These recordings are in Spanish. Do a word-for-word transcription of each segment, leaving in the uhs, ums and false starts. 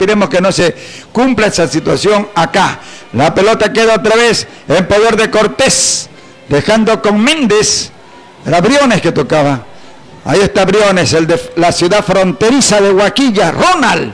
aspiremos que no se cumpla esa situación acá. La pelota queda otra vez en poder de Cortés, dejando con Méndez. Era Briones que tocaba. Ahí está Briones, el de la ciudad fronteriza de Huaquilla. Ronald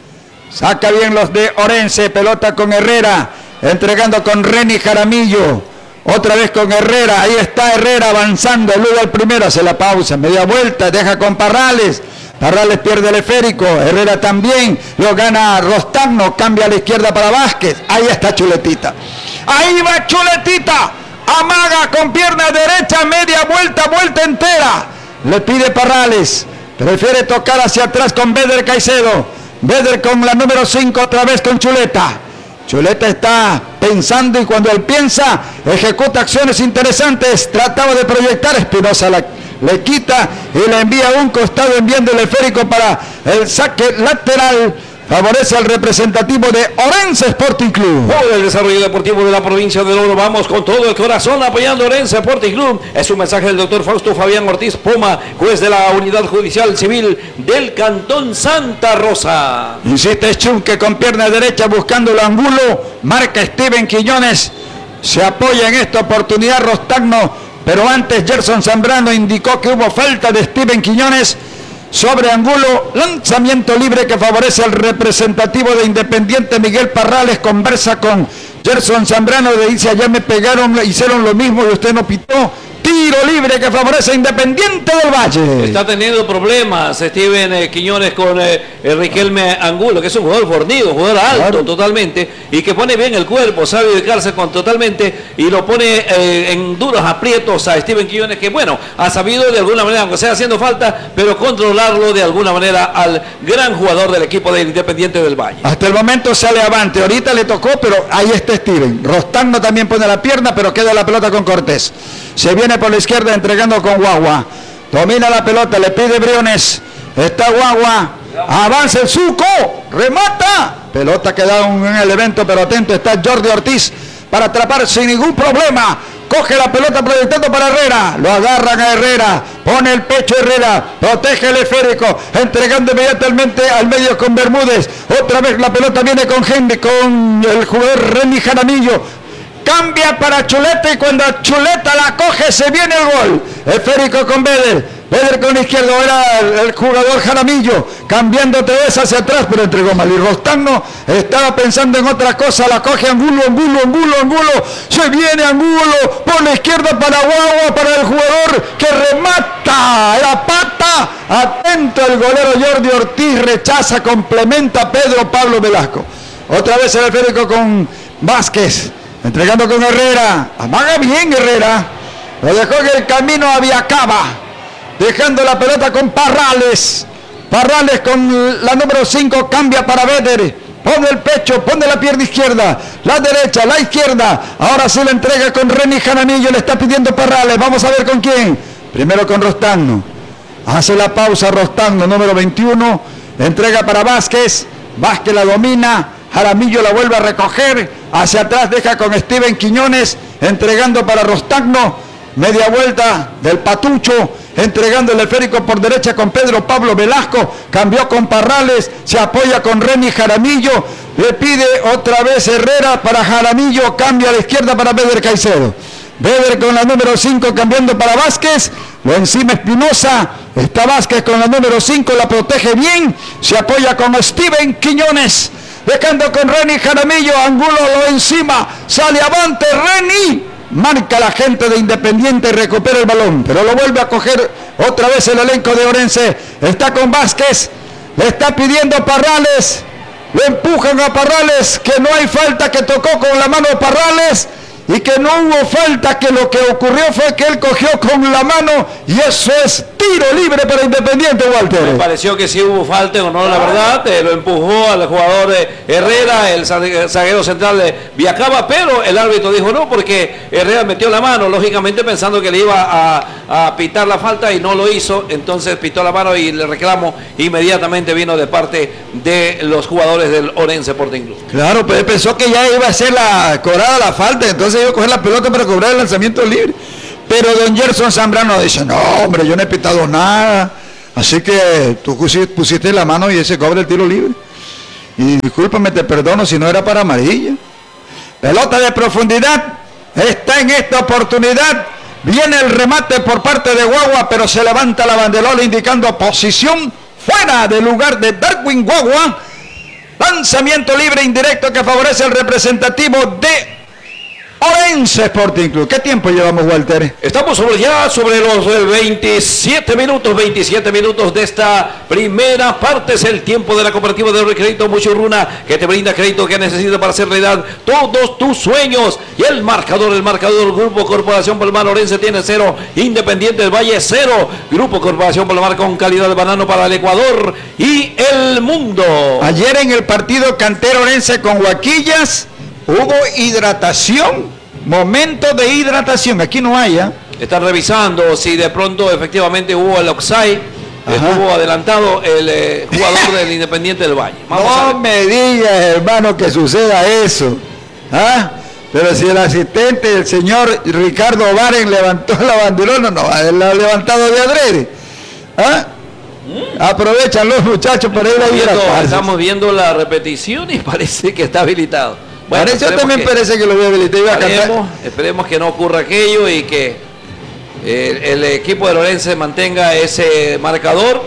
saca bien los de Orense. Pelota con Herrera, entregando con Reni Jaramillo. Otra vez con Herrera. Ahí está Herrera avanzando. Luego al primero, hace la pausa, media vuelta, deja con Parrales. Parrales pierde el esférico. Herrera también. Lo gana Rostagno. Cambia a la izquierda para Vázquez. Ahí está Chuletita. Ahí va Chuletita. Amaga con pierna derecha. Media vuelta, vuelta entera. Le pide Parrales. Prefiere tocar hacia atrás con Beder Caicedo. Beder con la número cinco. Otra vez con Chuleta. Chuleta está pensando y cuando él piensa, ejecuta acciones interesantes. Trataba de proyectar. Espinosa la le quita y le envía a un costado enviando el esférico para el saque lateral. Favorece al representativo de Orense Sporting Club. Por el desarrollo deportivo de la provincia del Oro, vamos con todo el corazón apoyando a Orense Sporting Club. Es un mensaje del doctor Fausto Fabián Ortiz Poma, juez de la Unidad Judicial Civil del Cantón Santa Rosa. Insiste Chunque con pierna derecha buscando el ángulo. Marca Steven Quiñones. Se apoya en esta oportunidad Rostagno. Pero antes Gerson Zambrano indicó que hubo falta de Steven Quiñones sobre Angulo. Lanzamiento libre que favorece al representativo de Independiente Miguel Parrales. Conversa con Gerson Zambrano, le dice: ayer me pegaron, hicieron lo mismo y usted no pitó. Tiro libre que favorece a Independiente del Valle. Está teniendo problemas Steven eh, Quiñones con eh, Riquelme Angulo, que es un jugador fornido, jugador alto, claro, totalmente, y que pone bien el cuerpo, sabe ubicarse con totalmente y lo pone eh, en duros aprietos a Steven Quiñones, que bueno, ha sabido de alguna manera, aunque sea haciendo falta, pero controlarlo de alguna manera al gran jugador del equipo del Independiente del Valle. Hasta el momento sale avante, ahorita le tocó, pero ahí está Steven. Rostagno también pone la pierna, pero queda la pelota con Cortés. Se viene por la izquierda entregando con Guagua. Domina la pelota, le pide Briones. Está Guagua. Avanza el Zuco. Remata. Pelota que da un, en el evento, pero atento está Jordi Ortiz para atrapar sin ningún problema. Coge la pelota proyectando para Herrera. Lo agarran a Herrera. Pone el pecho Herrera. Protege el esférico. Entregando inmediatamente al medio con Bermúdez. Otra vez la pelota viene con Henry, con el jugador Reni Jaramillo. Cambia para Chuleta y cuando Chuleta la coge se viene el gol. Esférico con Beder. Beder con la izquierda, era el, el jugador Jaramillo. Cambiando otra vez hacia atrás, pero entregó mal. Y Rostagno estaba pensando en otra cosa. La coge Angulo, Angulo, Angulo, Angulo. Se viene Angulo por la izquierda para Guagua, para el jugador que remata. La pata. Atento el golero Jordi Ortiz. Rechaza, complementa Pedro Pablo Velasco. Otra vez el esférico con Vázquez. Entregando con Herrera. Amaga bien Herrera. Lo dejó en el camino a Viacaba. Dejando la pelota con Parrales. Parrales con la número cinco. Cambia para Beder. Pone el pecho. Pone la pierna izquierda. La derecha. La izquierda. Ahora sí la entrega con Reni Jaramillo. Le está pidiendo Parrales. Vamos a ver con quién. Primero con Rostagno. Hace la pausa Rostagno. Número veintiuno. Entrega para Vázquez. Vázquez la domina. Jaramillo la vuelve a recoger. Hacia atrás deja con Steven Quiñones. Entregando para Rostagno. Media vuelta del Patucho. Entregando el esférico por derecha con Pedro Pablo Velasco. Cambió con Parrales. Se apoya con Reni Jaramillo. Le pide otra vez Herrera para Jaramillo. Cambia a la izquierda para Beder Caicedo. Beder con la número cinco cambiando para Vázquez. Lo encima Espinosa. Está Vázquez con la número cinco. La protege bien. Se apoya con Steven Quiñones. Dejando con Reni Jaramillo. Angulo lo encima. Sale avante Reni. Marca la gente de Independiente y recupera el balón. Pero lo vuelve a coger otra vez el elenco de Orense. Está con Vázquez. Le está pidiendo Parrales. Lo empujan a Parrales. Que no hay falta, que tocó con la mano Parrales. Y que no hubo falta, que lo que ocurrió fue que él cogió con la mano y eso es tiro libre para Independiente, Walter. Me pareció que sí hubo falta o no, la verdad, eh, lo empujó al jugador de Herrera, el zaguero central de Viacaba, pero el árbitro dijo no, porque Herrera metió la mano, lógicamente pensando que le iba a, a pitar la falta y no lo hizo, entonces pitó la mano y el reclamo inmediatamente vino de parte de los jugadores del Orense Sporting Club. Claro, pero él pensó que ya iba a ser la cobrada la falta, entonces iba a coger la pelota para cobrar el lanzamiento libre. Pero don Gerson Zambrano dice, no hombre, yo no he pitado nada, así que tú pusiste la mano y ese cobra el tiro libre. Y discúlpame, te perdono si no era para amarilla. Pelota de profundidad, está en esta oportunidad. Viene el remate por parte de Guagua, pero se levanta la banderola indicando posición fuera del lugar de Darwin Guagua. Lanzamiento libre indirecto que favorece al representativo de Orense Sporting Club. ¿Qué tiempo llevamos, Walter? Estamos sobre ya sobre los veintisiete minutos, veintisiete minutos de esta primera parte. Es el tiempo de la cooperativa de ahorro y crédito Muchurruna, que te brinda crédito que necesitas para hacer realidad todos tus sueños. Y el marcador, el marcador, Grupo Corporación Palmar Orense tiene cero, Independiente del Valle cero. Grupo Corporación Palmar con calidad de banano para el Ecuador y el mundo. Ayer en el partido Cantero Orense con Huaquillas hubo hidratación, momento de hidratación, aquí no hay, ¿eh? Están revisando si de pronto efectivamente hubo el offside, estuvo adelantado el eh, jugador del Independiente del Valle. Vamos no a me digas, hermano, que suceda eso, ¿ah? Pero si el asistente, el señor Ricardo Baren levantó la banderola, no, la ha levantado de adrede, ¿ah? ¿Mm? Aprovechan los muchachos para ir a hidratarse. Estamos viendo la repetición y parece que está habilitado. Bueno, parece, yo también que, parece que lo voy a habilitar. Esperemos, esperemos que no ocurra aquello y que el, el equipo de Orense mantenga ese marcador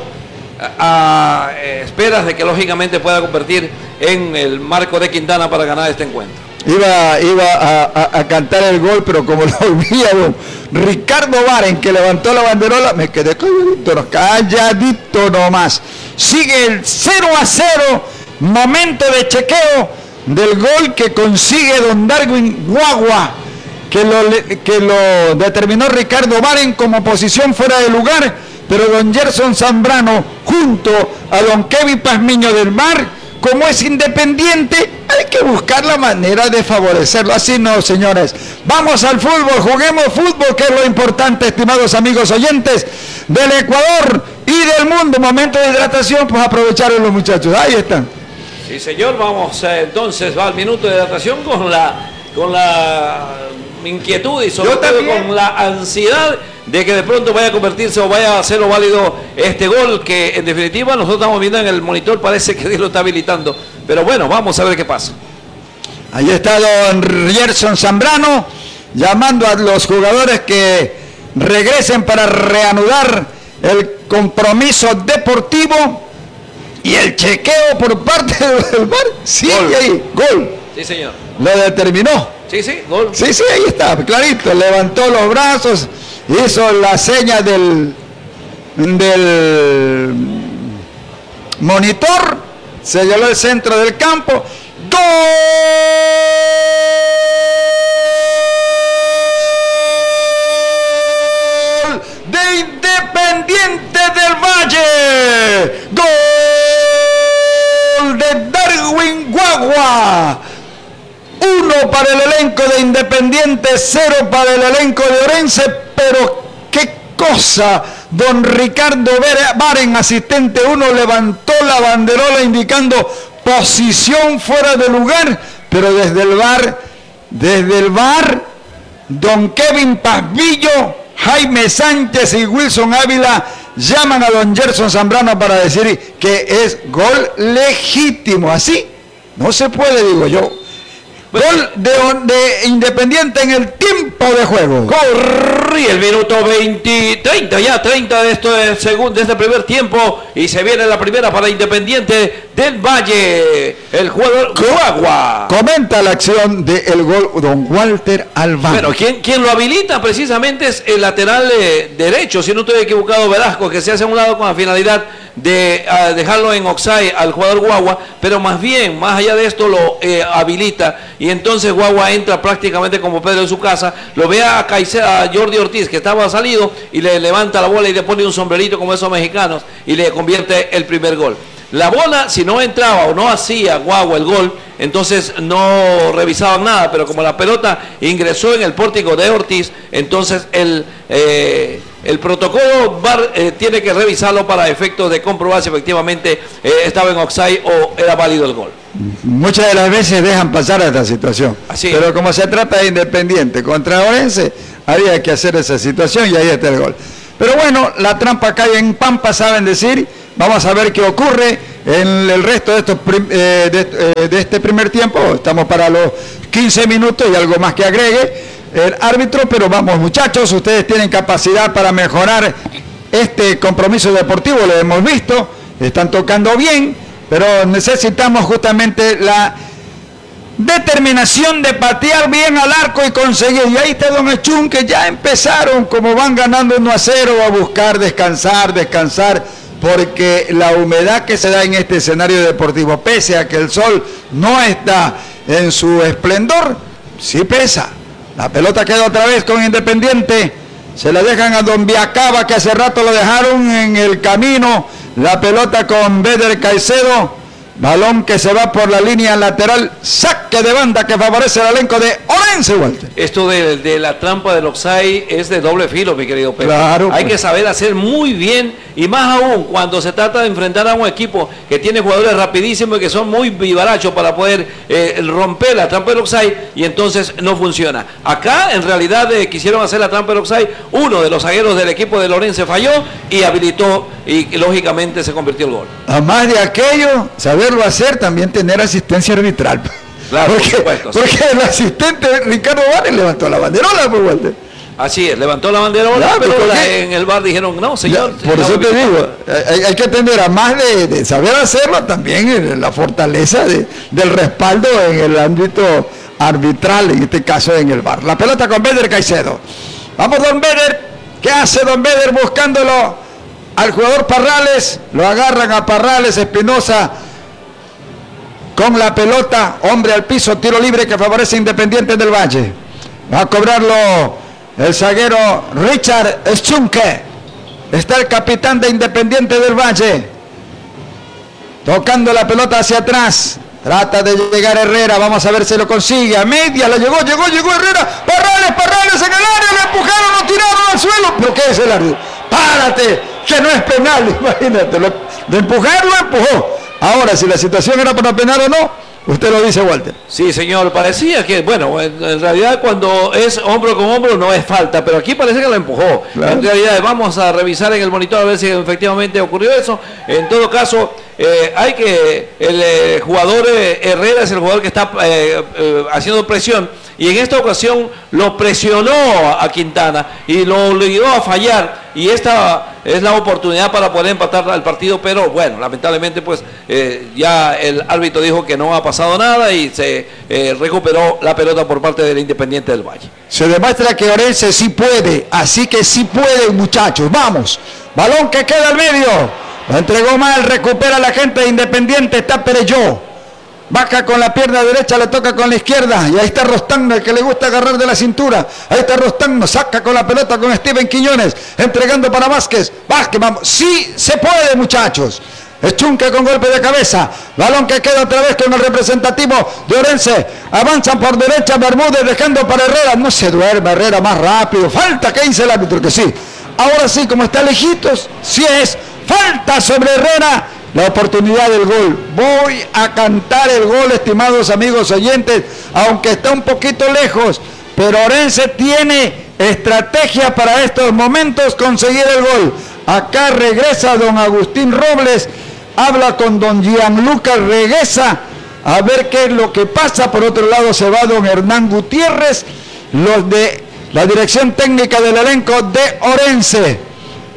a, a esperas de que lógicamente pueda convertir en el marco de Quintana para ganar este encuentro. Iba, iba a, a, a cantar el gol, pero como lo olvidé, Ricardo Baren, que levantó la banderola, me quedé calladito, calladito nomás. Sigue el cero a cero, momento de chequeo del gol que consigue don Darwin Guagua, que lo, que lo determinó Ricardo Baren como posición fuera de lugar, pero don Gerson Zambrano junto a don Kevin Pazmiño del Mar, como es Independiente, hay que buscar la manera de favorecerlo. Así no, señores. Vamos al fútbol, juguemos fútbol, que es lo importante, estimados amigos oyentes del Ecuador y del mundo. Momento de hidratación, pues aprovecharon los muchachos. Ahí están. Sí, señor, vamos eh, entonces, va al minuto de hidratación con la, con la inquietud y sobre todo con la ansiedad de que de pronto vaya a convertirse o vaya a hacerlo válido este gol que en definitiva nosotros estamos viendo en el monitor, parece que Dios lo está habilitando, pero bueno, vamos a ver qué pasa. Ahí está don Gerson Zambrano llamando a los jugadores que regresen para reanudar el compromiso deportivo. Y el chequeo por parte del V A R sigue gol. Ahí, gol. Sí, señor. Lo determinó. Sí, sí, gol. Sí, sí, ahí está, clarito. Levantó los brazos, hizo la seña del, del monitor, señaló el centro del campo. ¡Gol! De Independiente del Valle. ¡Gol! De Darwin Guagua. Uno para el elenco de Independiente, cero para el elenco de Orense, pero qué cosa, don Ricardo Baren, asistente uno, levantó la banderola indicando posición fuera de lugar, pero desde el V A R, desde el V A R, don Kevin Pazvillo, Jaime Sánchez y Wilson Ávila llaman a don Gerson Zambrano para decir que es gol legítimo. Así no se puede, digo yo. Gol de, de Independiente en el tiempo de juego. Corrí el minuto veinte, treinta ya, treinta de, esto de, segundo, de este primer tiempo. Y se viene la primera para Independiente del Valle. El jugador Guagua. Comenta la acción del gol don Walter Albán. Bueno, ¿quién, quien lo habilita precisamente es el lateral eh, derecho, si no estoy equivocado, Velasco, que se hace a un lado con la finalidad de uh, dejarlo en offside al jugador Guagua, pero más bien, más allá de esto, lo eh, habilita. Y entonces Guagua entra prácticamente como Pedro en su casa, lo ve a, Caicedo, a Jordi Ortiz, que estaba salido, y le levanta la bola y le pone un sombrerito como esos mexicanos, y le convierte el primer gol. La bola, si no entraba o no hacía Guagua el gol, entonces no revisaban nada, pero como la pelota ingresó en el pórtico de Ortiz, entonces el, eh, el protocolo V A R eh, tiene que revisarlo para efectos de comprobar si efectivamente eh, estaba en offside o era válido el gol. Muchas de las veces dejan pasar esta situación, Así pero como se trata de Independiente contra Orense, había que hacer esa situación y ahí está el gol. Pero bueno, la trampa cae en Pampa, saben decir. Vamos a ver qué ocurre en el resto de, estos, eh, de, eh, de este primer tiempo. Estamos para los quince minutos y algo más que agregue el árbitro, pero vamos muchachos, ustedes tienen capacidad para mejorar este compromiso deportivo, lo hemos visto, están tocando bien, pero necesitamos justamente la determinación de patear bien al arco y conseguir. Y ahí está Don Echún, que ya empezaron, como van ganando uno a cero, a buscar descansar, descansar, porque la humedad que se da en este escenario deportivo, pese a que el sol no está en su esplendor, sí pesa. La pelota queda otra vez con Independiente, se la dejan a Don Viacaba, que hace rato lo dejaron en el camino. La pelota con Beder Caicedo, balón que se va por la línea lateral, saque de banda que favorece el elenco de Orense, Walter. Esto de, de la trampa del offside es de doble filo, mi querido Pepe. Claro, hay pues. que saber hacer muy bien, y más aún cuando se trata de enfrentar a un equipo que tiene jugadores rapidísimos y que son muy vivarachos para poder eh, romper la trampa del offside, y entonces no funciona. Acá en realidad eh, quisieron hacer la trampa del offside, uno de los zagueros del equipo de Orense falló y habilitó, y, y lógicamente se convirtió el gol. Además de aquello, saberlo hacer, también tener asistencia arbitral. Claro, porque, por supuesto, porque sí. El asistente Ricardo Vares levantó la banderola, por Walter. Así es, levantó la banderola, Ya, pero pero la, ¿qué? en el bar dijeron, no, señor. Ya, por eso te digo, hay, hay que tener, a más de, de saber hacerlo, también la fortaleza de, del respaldo en el ámbito arbitral, en este caso en el bar. La pelota con Beder Caicedo. Vamos, Don Beder. ¿Qué hace Don Beder buscándolo al jugador Parrales? Lo agarran a Parrales, Espinosa con la pelota, hombre al piso, tiro libre que favorece Independiente del Valle. Va a cobrarlo el zaguero Richard Schunke. Está el capitán de Independiente del Valle, tocando la pelota hacia atrás. Trata de llegar Herrera, vamos a ver si lo consigue. A media, la llegó, llegó, llegó Herrera. Parrales, Parrales en el área, le empujaron, lo tiraron al suelo. ¿Pero qué es el árbitro? Párate, que no es penal, imagínate. Lo, de empujar, lo empujó. Ahora, si la situación era para penal o no, usted lo dice, Walter. Sí, señor, parecía que, bueno, en, en realidad cuando es hombro con hombro no es falta, pero aquí parece que lo empujó. Claro. En realidad vamos a revisar en el monitor a ver si efectivamente ocurrió eso. En todo caso, eh, hay que, el eh, jugador eh, Herrera es el jugador que está eh, eh, haciendo presión, y en esta ocasión lo presionó a Quintana y lo obligó a fallar, y esta es la oportunidad para poder empatar el partido, pero bueno, lamentablemente pues eh, ya el árbitro dijo que no ha pasado nada y se eh, recuperó la pelota por parte del Independiente del Valle. Se demuestra que Orense sí puede, así que sí puede, muchachos, vamos. Balón que queda al medio, lo entregó mal, recupera la gente de Independiente, está Pereyó. Baja con la pierna derecha, le toca con la izquierda. Y ahí está Rostagno, el que le gusta agarrar de la cintura. Ahí está Rostagno, saca con la pelota con Steven Quiñones, entregando para Vázquez. Vázquez, vamos. Sí se puede, muchachos. Schunke con golpe de cabeza. Balón que queda otra vez con el representativo de Orense. Avanzan por derecha Bermúdez, dejando para Herrera. No se duerme Herrera, más rápido. Falta, que dice el árbitro que sí. Ahora sí, como está lejitos, sí es falta sobre Herrera. La oportunidad del gol. Voy a cantar el gol, estimados amigos oyentes, aunque está un poquito lejos, pero Orense tiene estrategia para estos momentos conseguir el gol. Acá regresa don Agustín Robles, habla con don Gianluca Reguesa, a ver qué es lo que pasa. Por otro lado se va don Hernán Gutiérrez, los de la dirección técnica del elenco de Orense.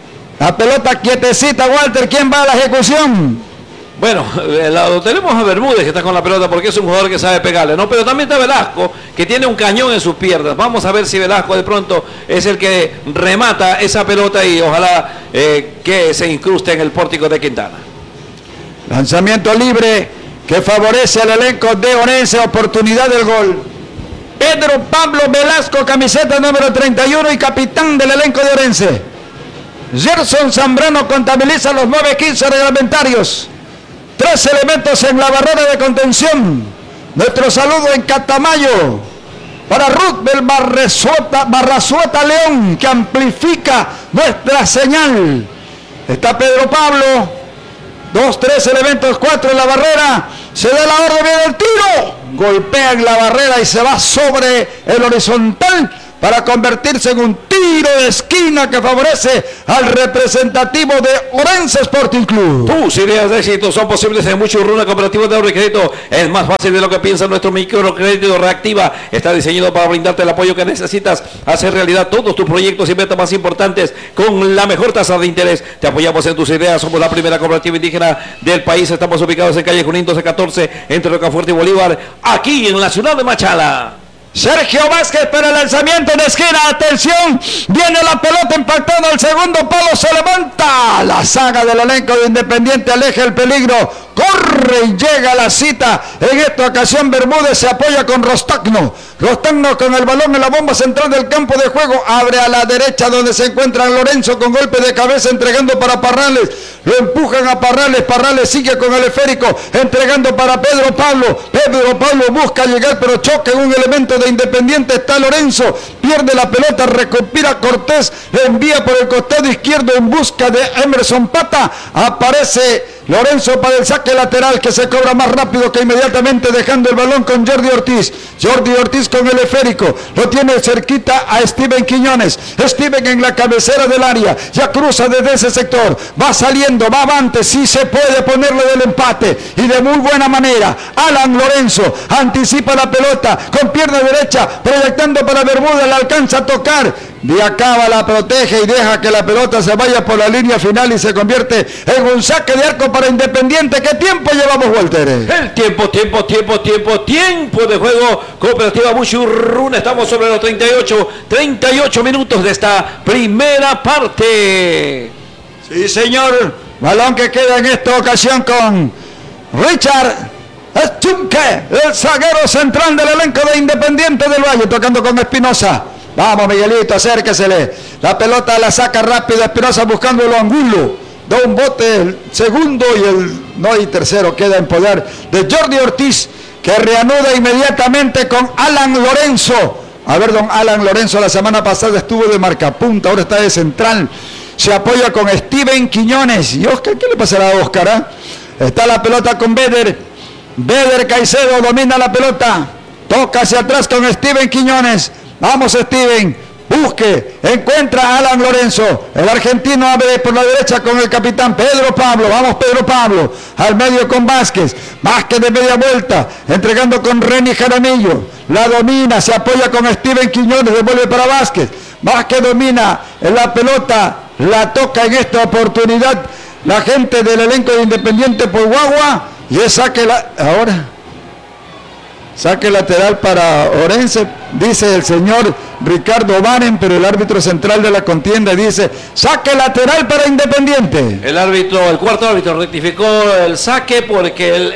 La pelota quietecita, Walter. ¿Quién va a la ejecución? Bueno, lo tenemos a Bermúdez, que está con la pelota porque es un jugador que sabe pegarle, ¿no? Pero también está Velasco, que tiene un cañón en sus piernas. Vamos a ver si Velasco de pronto es el que remata esa pelota y ojalá eh, que se incruste en el pórtico de Quintana. Lanzamiento libre que favorece al elenco de Orense. Oportunidad del gol. Pedro Pablo Velasco, camiseta número treinta y uno y capitán del elenco de Orense. Gerson Zambrano contabiliza los nueve quince reglamentarios. Tres elementos en la barrera de contención. Nuestro saludo en Catamayo para Ruth del Barrazueta, Barrazueta León, que amplifica nuestra señal. Está Pedro Pablo. Dos, tres elementos, cuatro en la barrera. Se da la orden, viene el tiro. Golpea en la barrera y se va sobre el horizontal para convertirse en un tiro de esquina que favorece al representativo de Orense Sporting Club. Tus ideas de éxito son posibles en Muchurruna Cooperativa de Ahorro y Crédito. Es más fácil de lo que piensa. Nuestro microcrédito Reactiva está diseñado para brindarte el apoyo que necesitas, hacer realidad todos tus proyectos y metas más importantes con la mejor tasa de interés. Te apoyamos en tus ideas. Somos la primera cooperativa indígena del país. Estamos ubicados en calle Junín doce catorce entre Rocafuerte y Bolívar, aquí en la ciudad de Machala. Sergio Vázquez para el lanzamiento en esquina, atención, viene la pelota impactando al segundo palo, se levanta la saga del elenco de Independiente, aleja el peligro, corre y llega a la cita, en esta ocasión Bermúdez se apoya con Rostagno, Rostagno con el balón en la bomba central del campo de juego, abre a la derecha donde se encuentra Lorenzo con golpe de cabeza entregando para Parrales, lo empujan a Parrales, Parrales sigue con el esférico, entregando para Pedro Pablo, Pedro Pablo busca llegar pero choca en un elemento de Independiente, está Lorenzo, pierde la pelota, recupera Cortés, le envía por el costado izquierdo en busca de Emerson Pata, aparece Lorenzo para el saque lateral que se cobra más rápido que inmediatamente dejando el balón con Jordi Ortiz, Jordi Ortiz con el esférico, lo tiene cerquita a Steven Quiñones, Steven en la cabecera del área, ya cruza desde ese sector, va saliendo, va avante, sí se puede ponerle del empate y de muy buena manera, Alan Lorenzo anticipa la pelota con pierna derecha, proyectando para Bermúdez, la alcanza a tocar, de acá la protege y deja que la pelota se vaya por la línea final y se convierte en un saque de arco para Independiente. ¿Qué tiempo llevamos, Walter? El tiempo, tiempo, tiempo, tiempo, tiempo de juego. Cooperativa Muchurruna, estamos sobre los treinta y ocho, treinta y ocho minutos de esta primera parte. Sí, señor. Balón que queda en esta ocasión con Richard Chunque, el zaguero central del elenco de Independiente del Valle, tocando con Espinosa. Vamos, Miguelito, acérquesele. La pelota la saca rápido Espinosa buscando el Angulo. Da un bote, el segundo y el no y tercero queda en poder de Jordi Ortiz, que reanuda inmediatamente con Alan Lorenzo. A ver, don Alan Lorenzo la semana pasada estuvo de marcapunta, ahora está de central. Se apoya con Steven Quiñones. ¿Y Oscar? ¿Qué le pasará a Oscar? ¿Eh? Está la pelota con Beder. Beder Caicedo domina la pelota. Toca hacia atrás con Steven Quiñones. Vamos, Steven, busque, encuentra a Alan Lorenzo, el argentino abre por la derecha con el capitán Pedro Pablo, vamos Pedro Pablo, al medio con Vázquez, Vázquez de media vuelta, entregando con Reni Jaramillo, la domina, se apoya con Steven Quiñones, devuelve para Vázquez, Vázquez domina la pelota, la toca en esta oportunidad la gente del elenco de Independiente por Guagua, y es saque la, ahora... Saque lateral para Orense, dice el señor Ricardo Baren, pero el árbitro central de la contienda dice saque lateral para Independiente. El árbitro, el cuarto árbitro rectificó el saque porque el,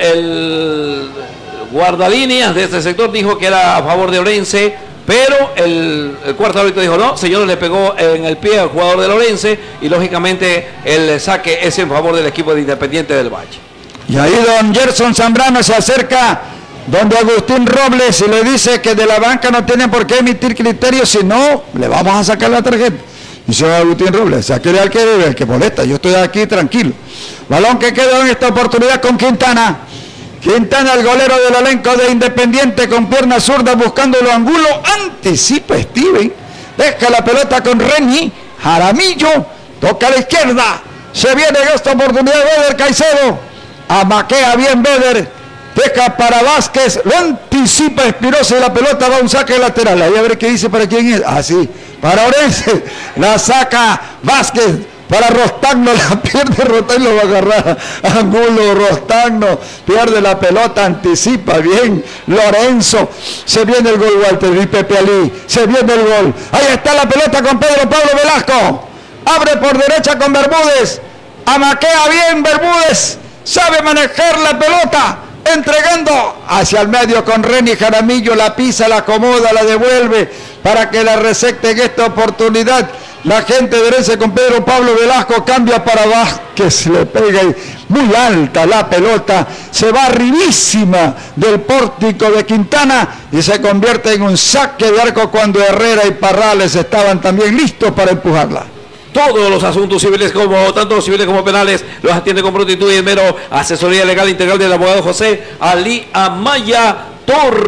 el guardalíneas de este sector dijo que era a favor de Orense, pero el, el cuarto árbitro dijo no, señor, le pegó en el pie al jugador de Orense y lógicamente el saque es en favor del equipo de Independiente del Valle. Y ahí don Gerson Zambrano se acerca donde Agustín Robles y le dice que de la banca no tienen por qué emitir criterios, si no, le vamos a sacar la tarjeta. Y dice Agustín Robles, saque al que debe, el que molesta, yo estoy aquí tranquilo. Balón que quedó en esta oportunidad con Quintana. Quintana, el golero del elenco de Independiente, con pierna zurda buscándolo Angulo, anticipa Steven, deja la pelota con Reni Jaramillo, toca a la izquierda, se viene en esta oportunidad Beder Caicedo, amaquea bien Beder, deja para Vázquez, lo anticipa Espinosa y la pelota va a un saque lateral. Ahí a ver qué dice para quién es. Ah, sí, para Orense. La saca Vázquez para Rostagno, la pierde Rostagno, lo va a agarrar Angulo, Rostagno, pierde la pelota, anticipa bien Lorenzo. Se viene el gol, Walter, y Pepe Ali, se viene el gol. Ahí está la pelota con Pedro Pablo Velasco. Abre por derecha con Bermúdez. Amaquea bien Bermúdez. Sabe manejar la pelota. Entregando hacia el medio con Reni Jaramillo, la pisa, la acomoda, la devuelve para que la resecte en esta oportunidad. La gente de Orense con Pedro Pablo Velasco cambia para Vázquez, le pega y muy alta la pelota, se va arribísima del pórtico de Quintana y se convierte en un saque de arco cuando Herrera y Parrales estaban también listos para empujarla. Todos los asuntos civiles, como tanto civiles como penales, los atiende con prontitud y esmero. Asesoría legal integral del abogado José Ali Amaya Torres.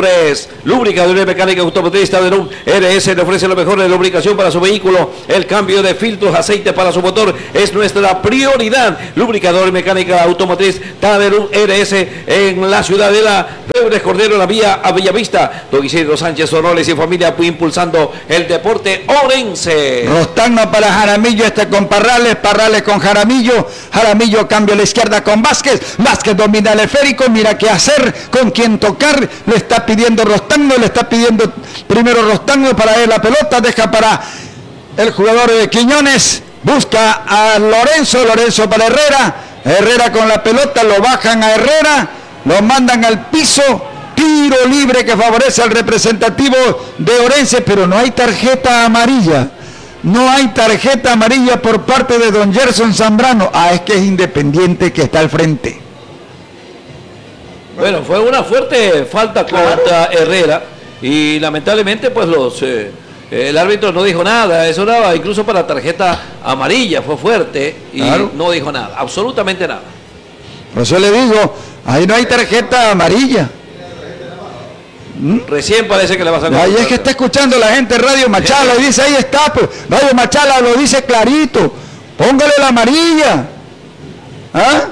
Gutiérrez. Lubricadores mecánica automotriz Taderum R S le ofrece lo mejor de lubricación para su vehículo. El cambio de filtros, aceite para su motor es nuestra prioridad. Lubricador mecánica automotriz Taderum R S en la Ciudadela, Febres Cordero, la vía a Bellavista. Don Isidro Sánchez Oroles y familia impulsando el deporte orense. Rostagno para Jaramillo, este con Parrales, Parrales con Jaramillo, Jaramillo cambia a la izquierda con Vázquez, Vázquez domina el esférico, mira qué hacer, con quién tocar, le está pidiendo Rostagno, le está pidiendo primero Rostagno para él la pelota, deja para el jugador de Quiñones, busca a Lorenzo, Lorenzo para Herrera, Herrera con la pelota, lo bajan a Herrera, lo mandan al piso, tiro libre que favorece al representativo de Orense, pero no hay tarjeta amarilla. No hay tarjeta amarilla por parte de don Gerson Zambrano. Ah, es que es Independiente que está al frente. Bueno, fue una fuerte falta contra Herrera y lamentablemente pues los eh, el árbitro no dijo nada. Eso era incluso para tarjeta amarilla, fue fuerte y claro, no dijo nada, absolutamente nada. Por eso le digo, ahí no hay tarjeta amarilla. ¿Mm? Recién parece que le va a sacar. Ahí es que está escuchando la gente Radio Machala y dice, ahí está, pues, Radio Machala lo dice clarito, póngale la amarilla. ¿Ah?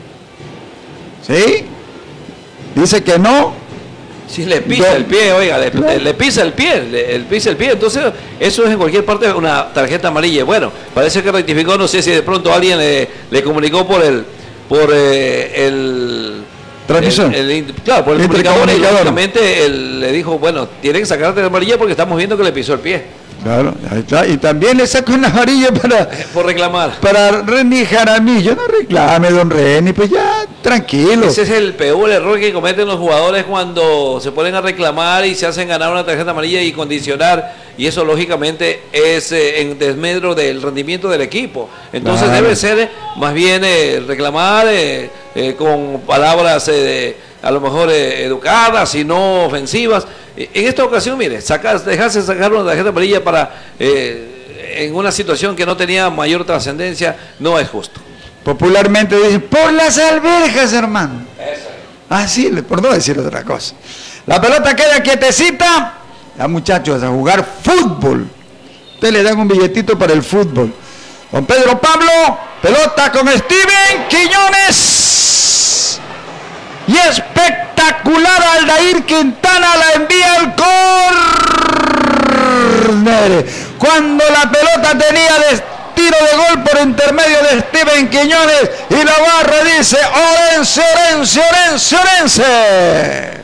¿Sí? Dice que no. Si le pisa el pie, oiga, le, le, le pisa el pie, le, le pisa el pie, entonces eso es en cualquier parte una tarjeta amarilla. Bueno, parece que rectificó, no sé si de pronto alguien le, le comunicó por el, por eh, el transmisión. El, el, claro, por el, el comunicador, y lógicamente él le dijo, bueno, tienen que sacarte la amarilla porque estamos viendo que le pisó el pie. Claro, ahí está. Y también le saco una amarilla para... Por reclamar. Para Reni Jaramillo. No reclame, don Reni, pues ya, tranquilo. Ese es el peor error que cometen los jugadores cuando se ponen a reclamar y se hacen ganar una tarjeta amarilla y condicionar. Y eso, lógicamente, es eh, en desmedro del rendimiento del equipo. Entonces, claro, debe ser más bien eh, reclamar eh, eh, con palabras... Eh, a lo mejor eh, educadas y no ofensivas. En esta ocasión, mire, sacas, dejarse sacar una tarjeta amarilla para eh, en una situación que no tenía mayor trascendencia, no es justo. Popularmente dicen, por las alberjas, hermano. Así, ah, por no decir otra cosa. La pelota queda quietecita. Ya, muchachos, a jugar fútbol. Ustedes le dan un billetito para el fútbol. Don Pedro Pablo, pelota con Steven Quiñones. Y espectacular, Aldair Quintana la envía al córner. Cuando la pelota tenía de tiro de gol por intermedio de Steven Quiñones y la barra dice Orense, Orense, Orense, Orense.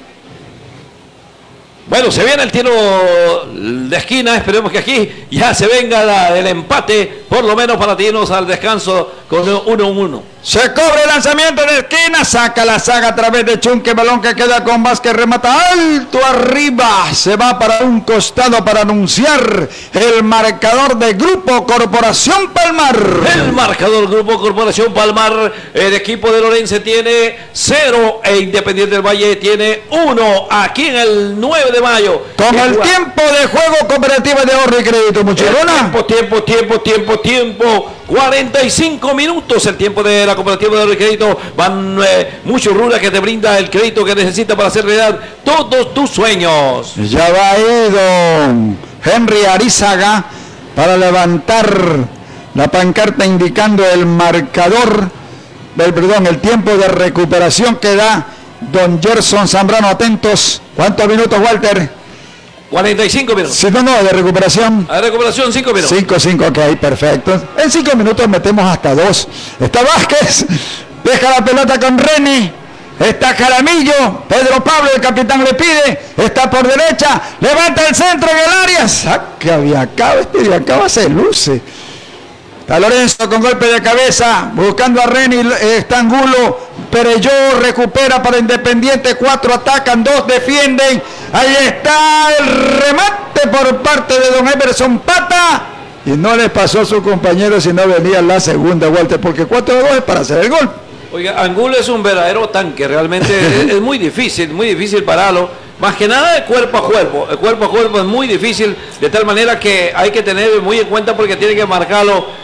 Bueno, se viene el tiro de esquina, esperemos que aquí ya se venga la, el empate, por lo menos para irnos al descanso con uno uno. Se cobra el lanzamiento de esquina, saca la saga a través de Chunque, balón que queda con Vázquez, remata alto arriba, se va para un costado para anunciar el marcador de Grupo Corporación Palmar. El marcador Grupo Corporación Palmar, el equipo de Lorense tiene cero e Independiente del Valle tiene uno aquí en el nueve de mayo. Con el tiempo de juego, Cooperativa de Ahorro y Crédito Muchirona. Tiempo, tiempo, tiempo, tiempo, tiempo. cuarenta y cinco minutos el tiempo de la Cooperativa de Ahorro y Crédito. Van eh, muchos ruras que te brinda el crédito que necesitas para hacer realidad todos tus sueños. Ya va ahí don Henry Arizaga para levantar la pancarta indicando el marcador, del, perdón, el tiempo de recuperación que da don Gerson Zambrano. Atentos. ¿Cuántos minutos, Walter? cuarenta y cinco minutos. Sí, no, no, de recuperación. A recuperación, cinco minutos. cinco, cinco, ok, perfecto. En cinco minutos metemos hasta dos. Está Vázquez, deja la pelota con Reni. Está Jaramillo, Pedro Pablo, el capitán le pide, está por derecha, levanta el centro en el área, saca de acá, este de acá se luce. Está Lorenzo con golpe de cabeza, buscando a Reni, está Angulo, Pereyó recupera para Independiente, cuatro atacan, dos defienden, ahí está el remate por parte de don Emerson Pata, y no le pasó a su compañero si no venía la segunda vuelta, porque cuatro a dos es para hacer el gol. Oiga, Angulo es un verdadero tanque, realmente es, es muy difícil, muy difícil pararlo, más que nada de cuerpo a cuerpo, el cuerpo a cuerpo es muy difícil, de tal manera que hay que tener muy en cuenta porque tiene que marcarlo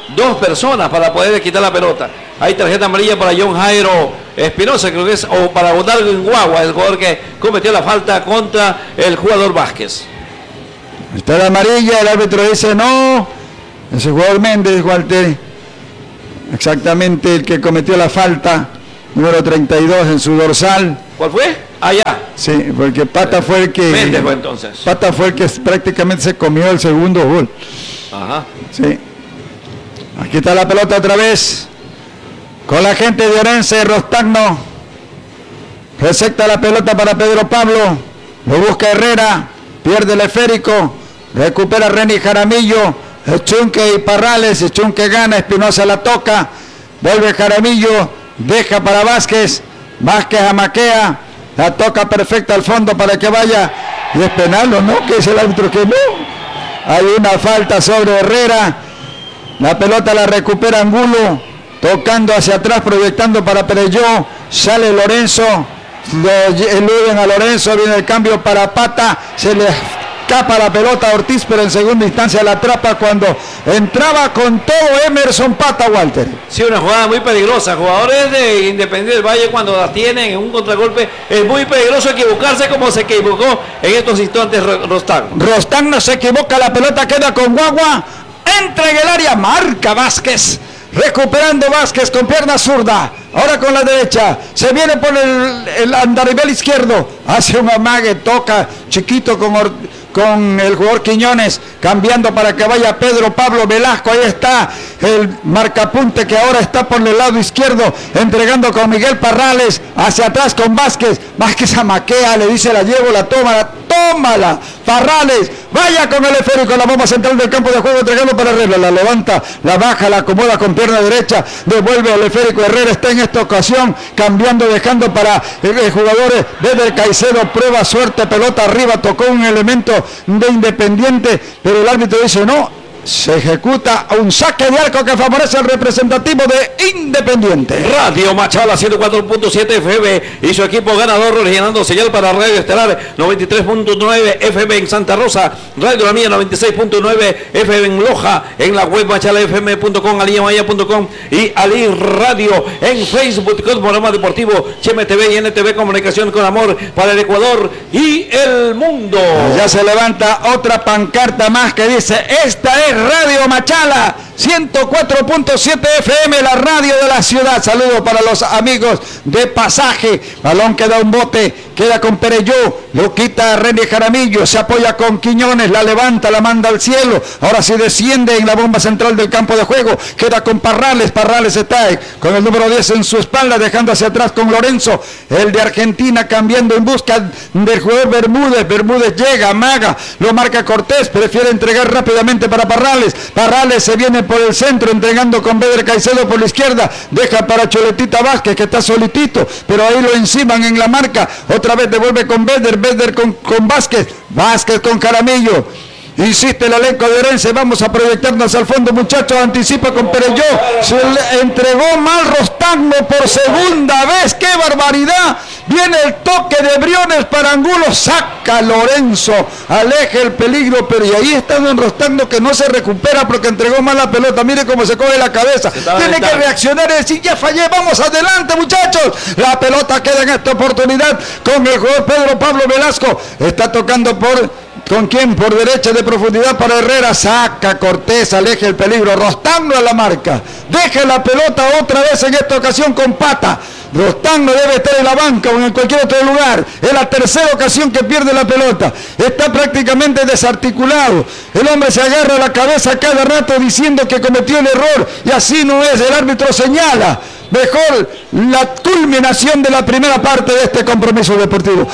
dos personas para poder quitar la pelota. Hay tarjeta amarilla para John Jairo Espinosa, creo que es, o para Darwin Guagua, el jugador que cometió la falta contra el jugador Vázquez. Está la amarilla, el árbitro dice no. Ese jugador Méndez, Walter, exactamente el que cometió la falta, número treinta y dos en su dorsal. ¿Cuál fue? Allá. Ah, sí, porque Pata fue el que... Méndez fue entonces. Pata fue el que prácticamente se comió el segundo gol. Ajá. Sí. Aquí está la pelota otra vez. Con la gente de Orense, Rostagno. Recepta la pelota para Pedro Pablo. Lo busca Herrera. Pierde el esférico. Recupera Reni Jaramillo. Chunque y Parrales. Chunque gana. Espinosa la toca. Vuelve Jaramillo. Deja para Vázquez. Vázquez amaquea. La toca perfecta al fondo para que vaya. Y es penal, ¿o no? Que es el árbitro que no. Hay una falta sobre Herrera. La pelota la recupera Angulo. Tocando hacia atrás, proyectando para Perelló. Sale Lorenzo. Lo eluden a Lorenzo. Viene el cambio para Pata. Se le escapa la pelota a Ortiz, pero en segunda instancia la atrapa cuando entraba con todo Emerson Pata, Walter. Sí, una jugada muy peligrosa. Jugadores de Independiente del Valle, cuando la tienen en un contragolpe, es muy peligroso equivocarse como se equivocó en estos instantes Rostagno. Rostagno se equivoca, la pelota queda con Guagua. Entra en el área, marca Vázquez. Recuperando Vázquez con pierna zurda. Ahora con la derecha. Se viene por el, el andarivel izquierdo. Hace un amague, toca chiquito con, or, con el jugador Quiñones. Cambiando para que vaya Pedro Pablo Velasco. Ahí está el marcapunte que ahora está por el lado izquierdo. Entregando con Miguel Parrales. Hacia atrás con Vázquez. Vázquez amaquea, le dice la llevo, la toma, la tómala. Parrales, vaya con el esférico, la bomba central del campo de juego, entregando para Herrera, la levanta, la baja, la acomoda con pierna derecha, devuelve al esférico. Herrera está en esta ocasión cambiando, dejando para el jugador Beder Caicedo, prueba suerte, pelota arriba, tocó un elemento de Independiente, pero el árbitro dice no. Se ejecuta un saque de arco que favorece al representativo de Independiente. Radio Machala ciento cuatro punto siete F M y su equipo ganador, originando señal para Radio Estelar noventa y tres punto nueve F M en Santa Rosa, Radio La Mía noventa y seis punto nueve F M en Loja, en la web machala f m punto com, aliamaya punto com y Ali Radio en Facebook, con programa deportivo, Cheme T V y N T V Comunicación con Amor para el Ecuador y el mundo. Ya se levanta otra pancarta más que dice: esta es Radio Machala ciento cuatro punto siete F M, la radio de la ciudad. Saludos para los amigos de Pasaje. Balón que da un bote, queda con Perelló, lo quita René Jaramillo, se apoya con Quiñones, la levanta, la manda al cielo. Ahora sí desciende en la bomba central del campo de juego, queda con Parrales. Parrales está con el número diez en su espalda, dejando hacia atrás con Lorenzo, el de Argentina, cambiando en busca del jugador Bermúdez. Bermúdez llega, amaga, lo marca Cortés, prefiere entregar rápidamente para Parrales. Parrales se viene por el centro, entregando con Beder Caicedo por la izquierda, deja para Choletita Vázquez, que está solitito, pero ahí lo enciman en la marca. Otra vez devuelve con Beder, Beder con, con Vázquez, Vázquez con Jaramillo. Insiste el elenco de Orense, vamos a proyectarnos al fondo, muchachos, anticipa con Perelló, se le entregó mal Rostagno por segunda vez, ¡qué barbaridad! Viene el toque de Briones para Angulo, saca Lorenzo, aleja el peligro, pero y ahí está don Rostagno que no se recupera porque entregó mal la pelota. Mire cómo se coge la cabeza, tiene que reaccionar y decir: ya fallé, vamos adelante, muchachos. La pelota queda en esta oportunidad con el jugador Pedro Pablo Velasco, está tocando por... ¿con quién? Por derecha de profundidad para Herrera, saca Cortés, aleja el peligro. Rostagno a la marca, deja la pelota otra vez en esta ocasión con Pata. Rostagno debe estar en la banca o en cualquier otro lugar. Es la tercera ocasión que pierde la pelota. Está prácticamente desarticulado. El hombre se agarra la cabeza cada rato diciendo que cometió el error. Y así no es. El árbitro señala mejor la culminación de la primera parte de este compromiso deportivo.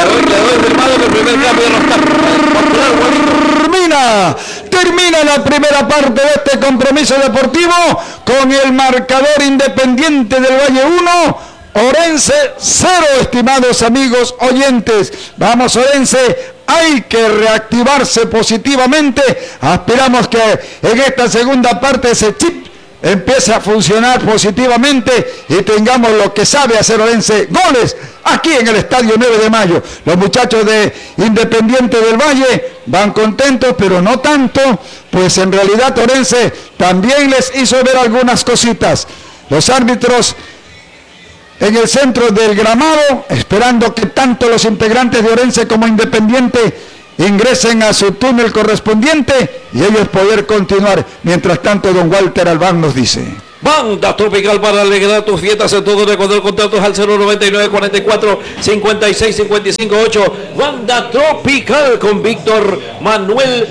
Termina, termina la primera parte de este compromiso deportivo con el marcador Independiente del Valle uno, Orense cero, estimados amigos oyentes. Vamos, Orense, hay que reactivarse positivamente. Aspiramos que en esta segunda parte ese chip empiece a funcionar positivamente y tengamos lo que sabe hacer Orense, goles aquí en el Estadio nueve de mayo. Los muchachos de Independiente del Valle van contentos, pero no tanto, pues en realidad Orense también les hizo ver algunas cositas. Los árbitros en el centro del gramado, esperando que tanto los integrantes de Orense como Independiente ingresen a su túnel correspondiente y ellos poder continuar. Mientras tanto, don Walter Albán nos dice: Banda Tropical para alegrar tus fiestas en todo el Ecuador. Contratos al cero noventa y nueve cuarenta y cuatro cincuenta y seis cincuenta y cinco ocho. Banda Tropical con Víctor Manuel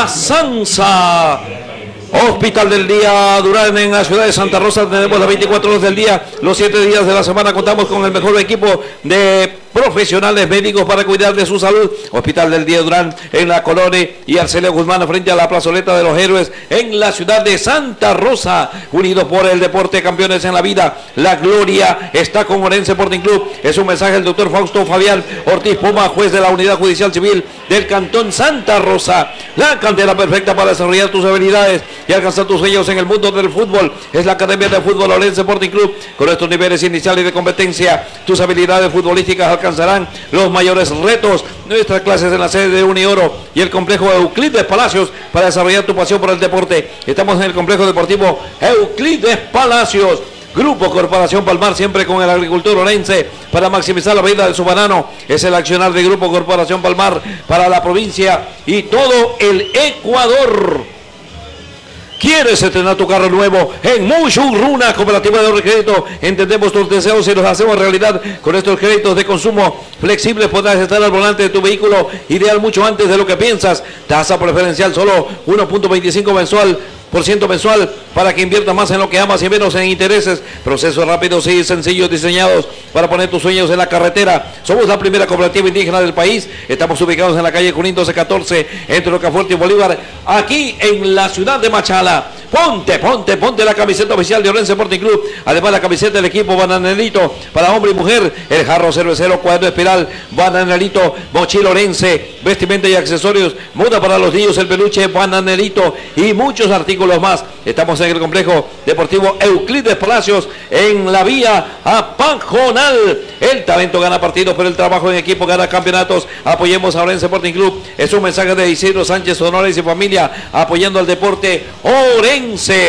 Azanza. Hospital del Día Durán en la ciudad de Santa Rosa. Tenemos las veinticuatro horas del día, los siete días de la semana. Contamos con el mejor equipo de profesionales médicos para cuidar de su salud. Hospital del Día Durán en la Colonia y Arcelio Guzmán frente a la plazoleta de los héroes en la ciudad de Santa Rosa. Unidos por el deporte, campeones en la vida. La gloria está con Orense Sporting Club. Es un mensaje del doctor Fausto Fabián Ortiz Puma, juez de la Unidad Judicial Civil del Cantón Santa Rosa. La cantera perfecta para desarrollar tus habilidades y alcanzar tus sueños en el mundo del fútbol es la Academia de Fútbol Orense Sporting Club. Con estos niveles iniciales de competencia, tus habilidades futbolísticas alcanzarán los mayores retos. Nuestras clases en la sede de Unioro y el complejo Euclides Palacios para desarrollar tu pasión por el deporte. Estamos en el complejo deportivo Euclides Palacios. Grupo Corporación Palmar, siempre con el agricultor orense para maximizar la vida de su banano. Es el accionar de Grupo Corporación Palmar para la provincia y todo el Ecuador. ¿Quieres estrenar tu carro nuevo? En Mushuruna, cooperativa de ahorro y crédito, entendemos tus deseos y los hacemos realidad. Con estos créditos de consumo flexibles podrás estar al volante de tu vehículo ideal mucho antes de lo que piensas. Tasa preferencial solo uno punto veinticinco mensual por ciento mensual para que inviertas más en lo que amas y menos en intereses. Procesos rápidos y sencillos diseñados para poner tus sueños en la carretera. Somos la primera cooperativa indígena del país. Estamos ubicados en la calle Junín doce catorce entre Rocafuerte y Bolívar, aquí en la ciudad de Machala. Ponte, ponte, ponte la camiseta oficial de Orense Sporting Club. Además la camiseta del equipo Bananelito para hombre y mujer. El jarro cervecero, cuadro espiral Bananelito, mochila Orense, vestimenta y accesorios, moda para los niños, el peluche Bananelito y muchos artículos más. Estamos en el complejo deportivo Euclides Palacios en la vía a Pajonal. El talento gana partidos, pero el trabajo en equipo gana campeonatos. Apoyemos a Orense Sporting Club. Es un mensaje de Isidro Sánchez Honores y familia apoyando al deporte Orense.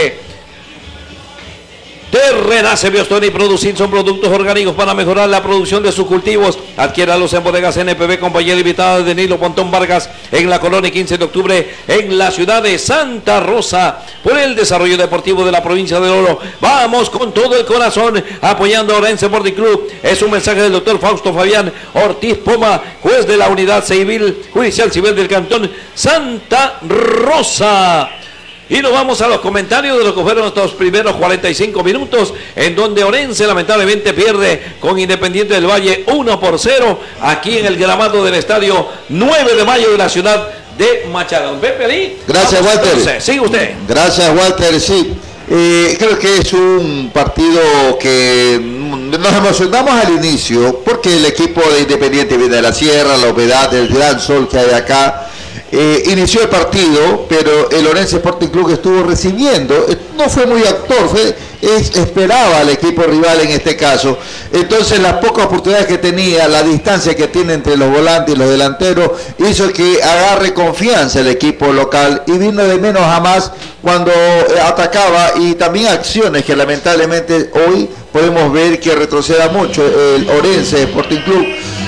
Terrenace Biostón y Producir son productos orgánicos para mejorar la producción de sus cultivos. Adquiéralos en bodegas N P B, compañía limitada de Nilo Pontón Vargas, en la colonia quince de octubre, en la ciudad de Santa Rosa. Por el desarrollo deportivo de la provincia de Oro, vamos con todo el corazón apoyando a Orense Sporting Club. Es un mensaje del doctor Fausto Fabián Ortiz Poma, juez de la Unidad Civil Judicial Civil del Cantón Santa Rosa. Y nos vamos a los comentarios de lo que fueron estos primeros cuarenta y cinco minutos, en donde Orense lamentablemente pierde con Independiente del Valle uno por cero, aquí en el gramado del estadio nueve de mayo de la ciudad de Machala. Don Pepe Ali. Gracias, vamos, Walter. Entonces, sigue usted. Gracias, Walter. Sí, eh, creo que es un partido que nos emocionamos al inicio, porque el equipo de Independiente viene de la sierra, la humedad, el gran sol que hay acá. Eh, inició el partido, pero el Orense Sporting Club estuvo recibiendo, no fue muy actor, fue, es, esperaba al equipo rival en este caso. Entonces las pocas oportunidades que tenía, la distancia que tiene entre los volantes y los delanteros, hizo que agarre confianza el equipo local y vino de menos a más cuando atacaba, y también acciones que lamentablemente hoy podemos ver que retroceda mucho el Orense Sporting Club.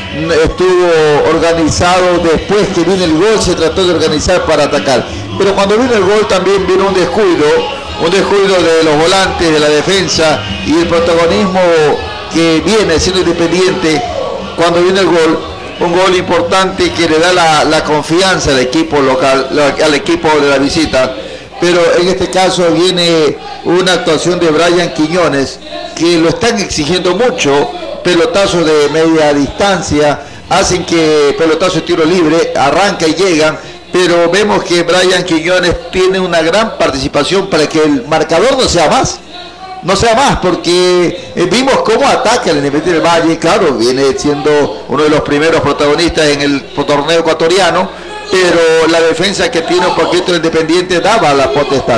Estuvo organizado, después que vino el gol se trató de organizar para atacar, pero cuando vino el gol también vino un descuido, un descuido de los volantes, de la defensa, y el protagonismo que viene siendo Independiente cuando viene el gol, un gol importante que le da la, la confianza al equipo local, al equipo de la visita. Pero en este caso viene una actuación de Brian Quiñones, que lo están exigiendo mucho. Pelotazos de media distancia, hacen que pelotazo de tiro libre, arranca y llegan, pero vemos que Brian Quiñones tiene una gran participación para que el marcador no sea más, no sea más, porque vimos cómo ataca el Independiente del Valle. Claro, viene siendo uno de los primeros protagonistas en el torneo ecuatoriano, pero la defensa que tiene un poquito el Independiente daba la potestad.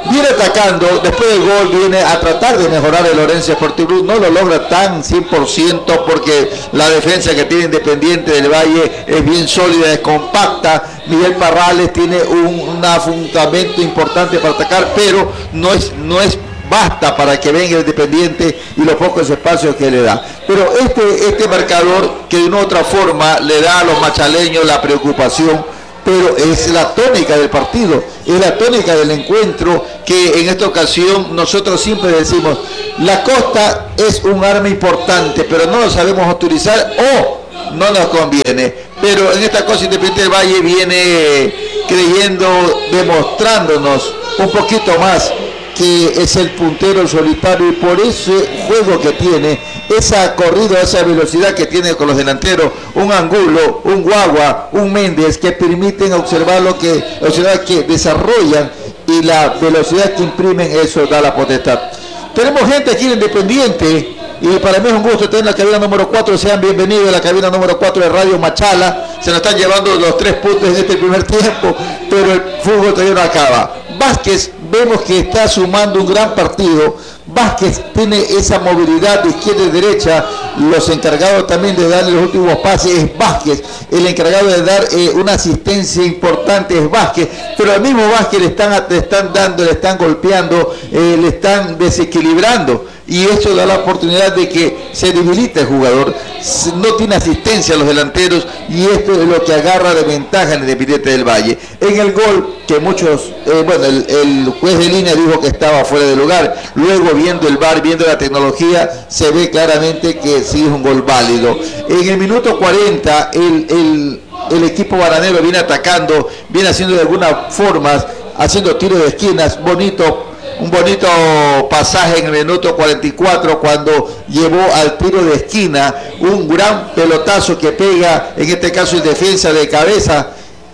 viene atacando, después del gol viene a tratar de mejorar el Orense Sporting Club, no lo logra tan cien por ciento porque la defensa que tiene Independiente del Valle es bien sólida, es compacta. Miguel Parrales tiene un, un fundamento importante para atacar, pero no es, no es basta para que venga el Independiente y los pocos espacios que le da. Pero este, este marcador que de una u otra forma le da a los machaleños la preocupación, pero es la tónica del partido, es la tónica del encuentro, que en esta ocasión nosotros siempre decimos, la Costa es un arma importante, pero no lo sabemos utilizar o no nos conviene. Pero en esta cosa Independiente del Valle viene creyendo, demostrándonos un poquito más que es el puntero solitario, y por ese juego que tiene, esa corrida, esa velocidad que tiene con los delanteros, un Angulo, un Guagua, un Méndez, que permiten observar lo que, observar que desarrollan, y la velocidad que imprimen, eso da la potestad. Tenemos gente aquí en Independiente, y para mí es un gusto tener la cabina número cuatro. Sean bienvenidos a la cabina número cuatro de Radio Machala. Se nos están llevando los tres puntos en este primer tiempo, pero el fútbol todavía no acaba. Vázquez, vemos que está sumando un gran partido. Vázquez tiene esa movilidad de izquierda y derecha. Los encargados también de darle los últimos pases es Vázquez. El encargado de dar eh, una asistencia importante es Vázquez. Pero al mismo Vázquez le están, le están dando, le están golpeando, eh, le están desequilibrando. Y eso da la oportunidad de que se debilite el jugador. No tiene asistencia a los delanteros, y esto es lo que agarra de ventaja en Independiente del Valle. En el gol, que muchos, eh, bueno, el, el juez de línea dijo que estaba fuera de lugar. Luego, viendo el V A R, viendo la tecnología, se ve claramente que sí es un gol válido. En el minuto cuarenta, el, el, el equipo bananero viene atacando, viene haciendo de algunas formas, haciendo tiros de esquinas, bonito. Un bonito pasaje en el minuto cuarenta y cuatro, cuando llevó al tiro de esquina un gran pelotazo que pega, en este caso en defensa de cabeza.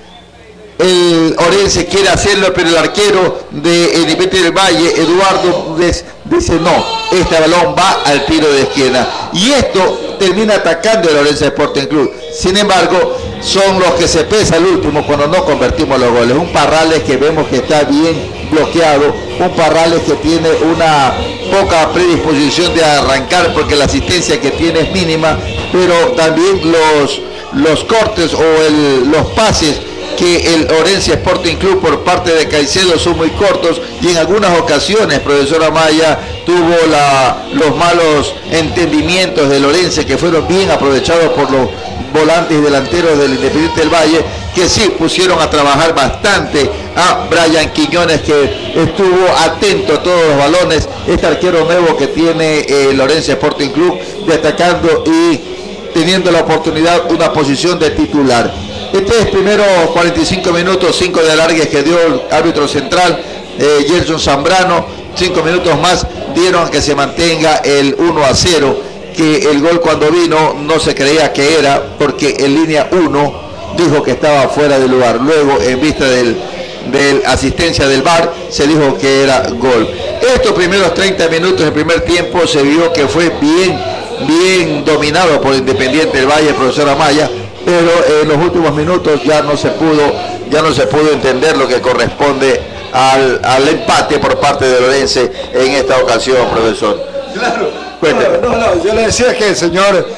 El Orense quiere hacerlo, pero el arquero de Independiente del Valle, Eduardo, dice no, este balón va al tiro de esquina. Y esto termina atacando el Orense Sporting Club. Sin embargo, son los que se pesa el último cuando no convertimos los goles. Un Parrales que vemos que está bien bloqueado, un Parrales que tiene una poca predisposición de arrancar porque la asistencia que tiene es mínima, pero también los, los cortes o el, los pases que el Orense Sporting Club por parte de Caicedo son muy cortos, y en algunas ocasiones, profesor Amaya, tuvo la, los malos entendimientos del Orense, que fueron bien aprovechados por los volantes y delanteros del Independiente del Valle, que sí pusieron a trabajar bastante a Brian Quiñones, que estuvo atento a todos los balones, este arquero nuevo que tiene el Orense Sporting Club, destacando y teniendo la oportunidad una posición de titular. Este es primero cuarenta y cinco minutos, cinco de alargues que dio el árbitro central, eh, Gerson Zambrano. Cinco minutos más dieron a que se mantenga el uno a cero, que el gol cuando vino no se creía que era, porque en línea uno dijo que estaba fuera de lugar. Luego, en vista del, del asistencia del V A R, se dijo que era gol. Estos primeros treinta minutos del primer tiempo se vio que fue bien, bien dominado por Independiente del Valle, el profesor Amaya, pero en los últimos minutos ya no se pudo, ya no se pudo entender lo que corresponde al, al empate por parte de Orense en esta ocasión, profesor. Claro, no, no, no, yo le decía que el señor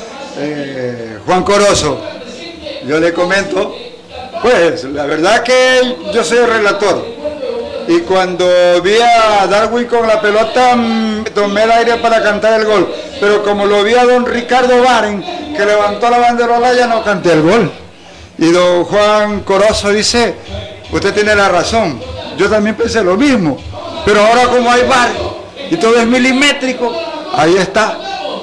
eh, Juan Corozo, yo le comento, pues la verdad que yo soy el relator, y cuando vi a Darwin con la pelota tomé el aire para cantar el gol, pero como lo vi a don Ricardo Baren que levantó la banderola, ya no canté el gol. Y don Juan Corozo dice, usted tiene la razón, yo también pensé lo mismo, pero ahora como hay V A R y todo es milimétrico, ahí está,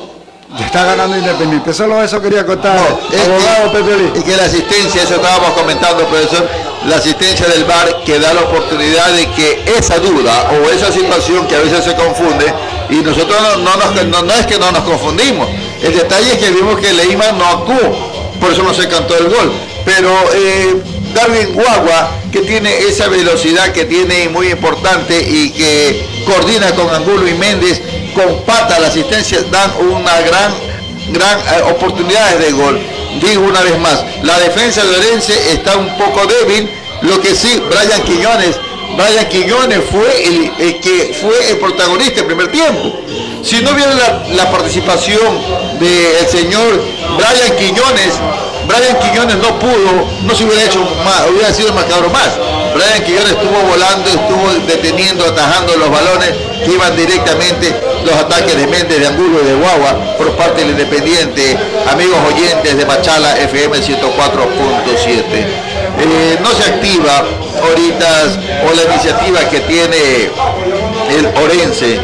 ya está ganando Independiente. Solo eso quería contar, no, abogado Pepe Lee. Y que la asistencia, eso estábamos comentando, profesor, la asistencia del V A R que da la oportunidad de que esa duda o esa situación que a veces se confunde, y nosotros no, no, nos, no, no es que no nos confundimos, el detalle es que vimos que Leiman no actuó, por eso no se cantó el gol, pero eh, Darwin Guagua, que tiene esa velocidad que tiene muy importante y que coordina con Angulo y Méndez, compata la asistencia, dan una gran, gran eh, oportunidades de gol. Digo una vez más, la defensa de Orense está un poco débil, lo que sí, Brian Quiñones Brian Quiñones fue el, el que fue el protagonista del primer tiempo. Si no hubiera la, la participación del señor Brian Quiñones, Brian Quiñones no pudo, no se hubiera hecho más, hubiera sido el marcador más. Brian Quiñones estuvo volando, estuvo deteniendo, atajando los balones que iban directamente los ataques de Méndez, de Angulo y de Guagua por parte del Independiente. Amigos oyentes de Machala F M ciento cuatro punto siete. Eh, no se activa ahorita o la iniciativa que tiene el Orense.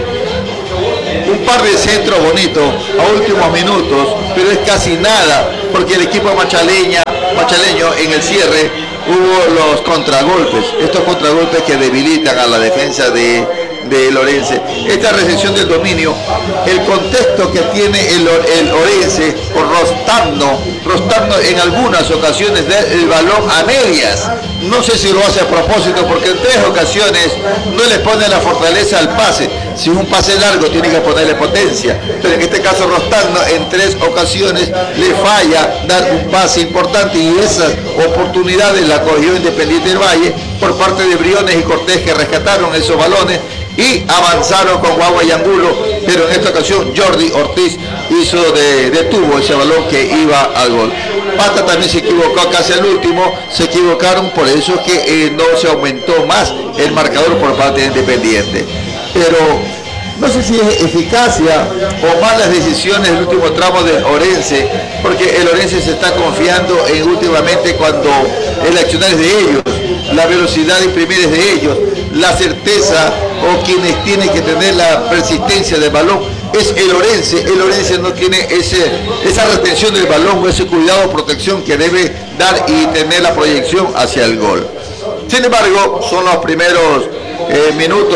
Un par de centros bonitos a últimos minutos, pero es casi nada, porque el equipo machaleña, machaleño en el cierre hubo los contragolpes, estos contragolpes que debilitan a la defensa de, de Orense. Esta recepción del dominio, el contexto que tiene el, el Orense por Rostando, Rostando en algunas ocasiones da el balón a medias. No sé si lo hace a propósito, porque en tres ocasiones no le pone la fortaleza al pase. Si es un pase largo tiene que ponerle potencia, pero en este caso Rostando en tres ocasiones le falla dar un pase importante, y esas oportunidades la cogió Independiente del Valle por parte de Briones y Cortés, que rescataron esos balones y avanzaron con Guagua y Angulo, pero en esta ocasión Jordi Ortiz hizo de, detuvo ese balón que iba al gol. Pata también se equivocó casi al último, se equivocaron, por eso que eh, no se aumentó más el marcador por parte de Independiente. Pero no sé si es eficacia o malas decisiones el último tramo del Orense, porque el Orense se está confiando en últimamente cuando el accionar es de ellos, la velocidad de imprimir es de ellos, la certeza o quienes tienen que tener la persistencia del balón es el Orense. El Orense no tiene ese, esa retención del balón o ese cuidado o protección que debe dar y tener la proyección hacia el gol. Sin embargo, son los primeros eh, minutos,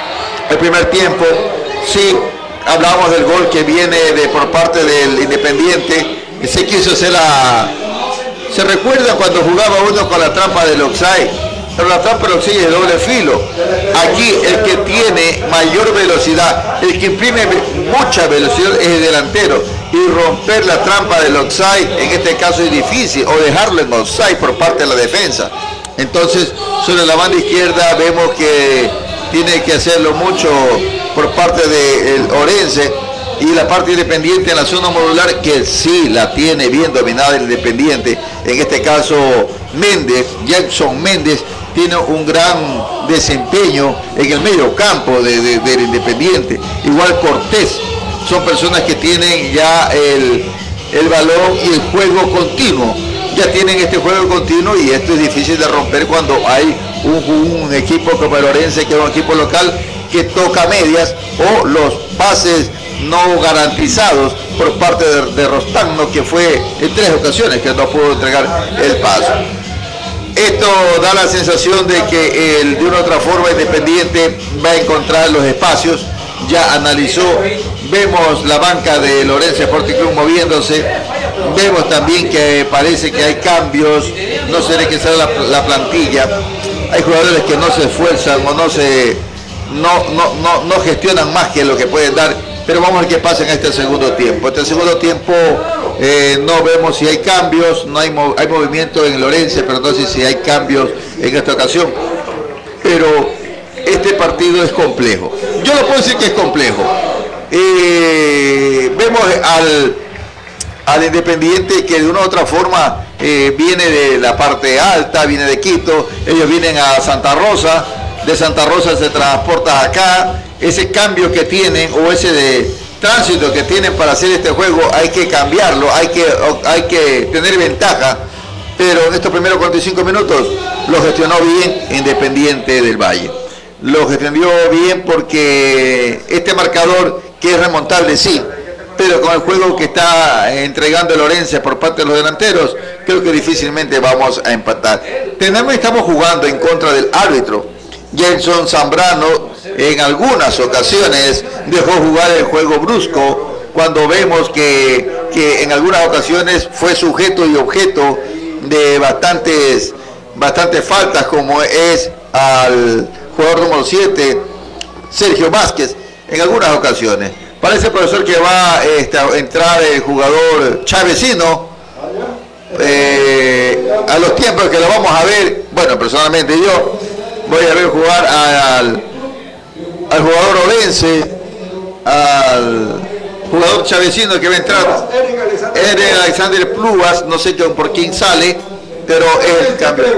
el primer tiempo. Sí, hablamos del gol que viene de por parte del Independiente. Se quiso hacer la... Se recuerda cuando jugaba uno con la trampa del offside, pero la trampa del offside es de doble filo. Aquí el que tiene mayor velocidad, el que imprime mucha velocidad es el delantero, y romper la trampa del offside en este caso es difícil, o dejarlo en offside por parte de la defensa. Entonces, sobre la banda izquierda vemos que tiene que hacerlo mucho por parte del Orense, y la parte Independiente en la zona modular, que sí la tiene bien dominada el Independiente. En este caso Méndez, Jackson Méndez, tiene un gran desempeño en el medio campo de, de, del Independiente. Igual Cortés, son personas que tienen ya el, el balón y el juego continuo. Ya tienen este juego continuo, y esto es difícil de romper cuando hay un, un equipo como el Orense, que es un equipo local que toca medias, o los pases no garantizados por parte de, de Rostando, que fue en tres ocasiones que no pudo entregar el paso. Esto da la sensación de que el, de una u otra forma Independiente va a encontrar los espacios. Ya analizó, vemos la banca de Orense Sporting Club moviéndose, vemos también que parece que hay cambios, no sé de qué será la, la plantilla. Hay jugadores que no se esfuerzan o no se no, no, no, no gestionan más que lo que pueden dar, pero vamos a ver qué pasa en este segundo tiempo. Este segundo tiempo eh, no vemos si hay cambios, no hay, hay movimiento en Orense, pero no sé si hay cambios en esta ocasión. Pero este partido es complejo. Yo lo puedo decir que es complejo. Eh, vemos al, al Independiente que de una u otra forma eh, viene de la parte alta, viene de Quito, ellos vienen a Santa Rosa, de Santa Rosa se transporta acá. Ese cambio que tienen, o ese de tránsito que tienen para hacer este juego, hay que cambiarlo, hay que, hay que tener ventaja. Pero en estos primeros cuarenta y cinco minutos lo gestionó bien Independiente del Valle. Lo gestionó bien porque este marcador, que es remontable, sí, pero con el juego que está entregando el Orense por parte de los delanteros, creo que difícilmente vamos a empatar. Tenemos, estamos jugando en contra del árbitro. Jenson Zambrano en algunas ocasiones dejó jugar el juego brusco, cuando vemos que, que en algunas ocasiones fue sujeto y objeto de bastantes, bastantes faltas, como es al jugador número siete, Sergio Vázquez, en algunas ocasiones. Parece, profesor, que va este, a entrar el jugador Chavezino eh, a los tiempos que lo vamos a ver. Bueno, personalmente yo Voy a ver jugar al, al jugador orense, al jugador chavecino que va a entrar, Eric Alexander Plúas, no sé por quién sale, pero es el cambio.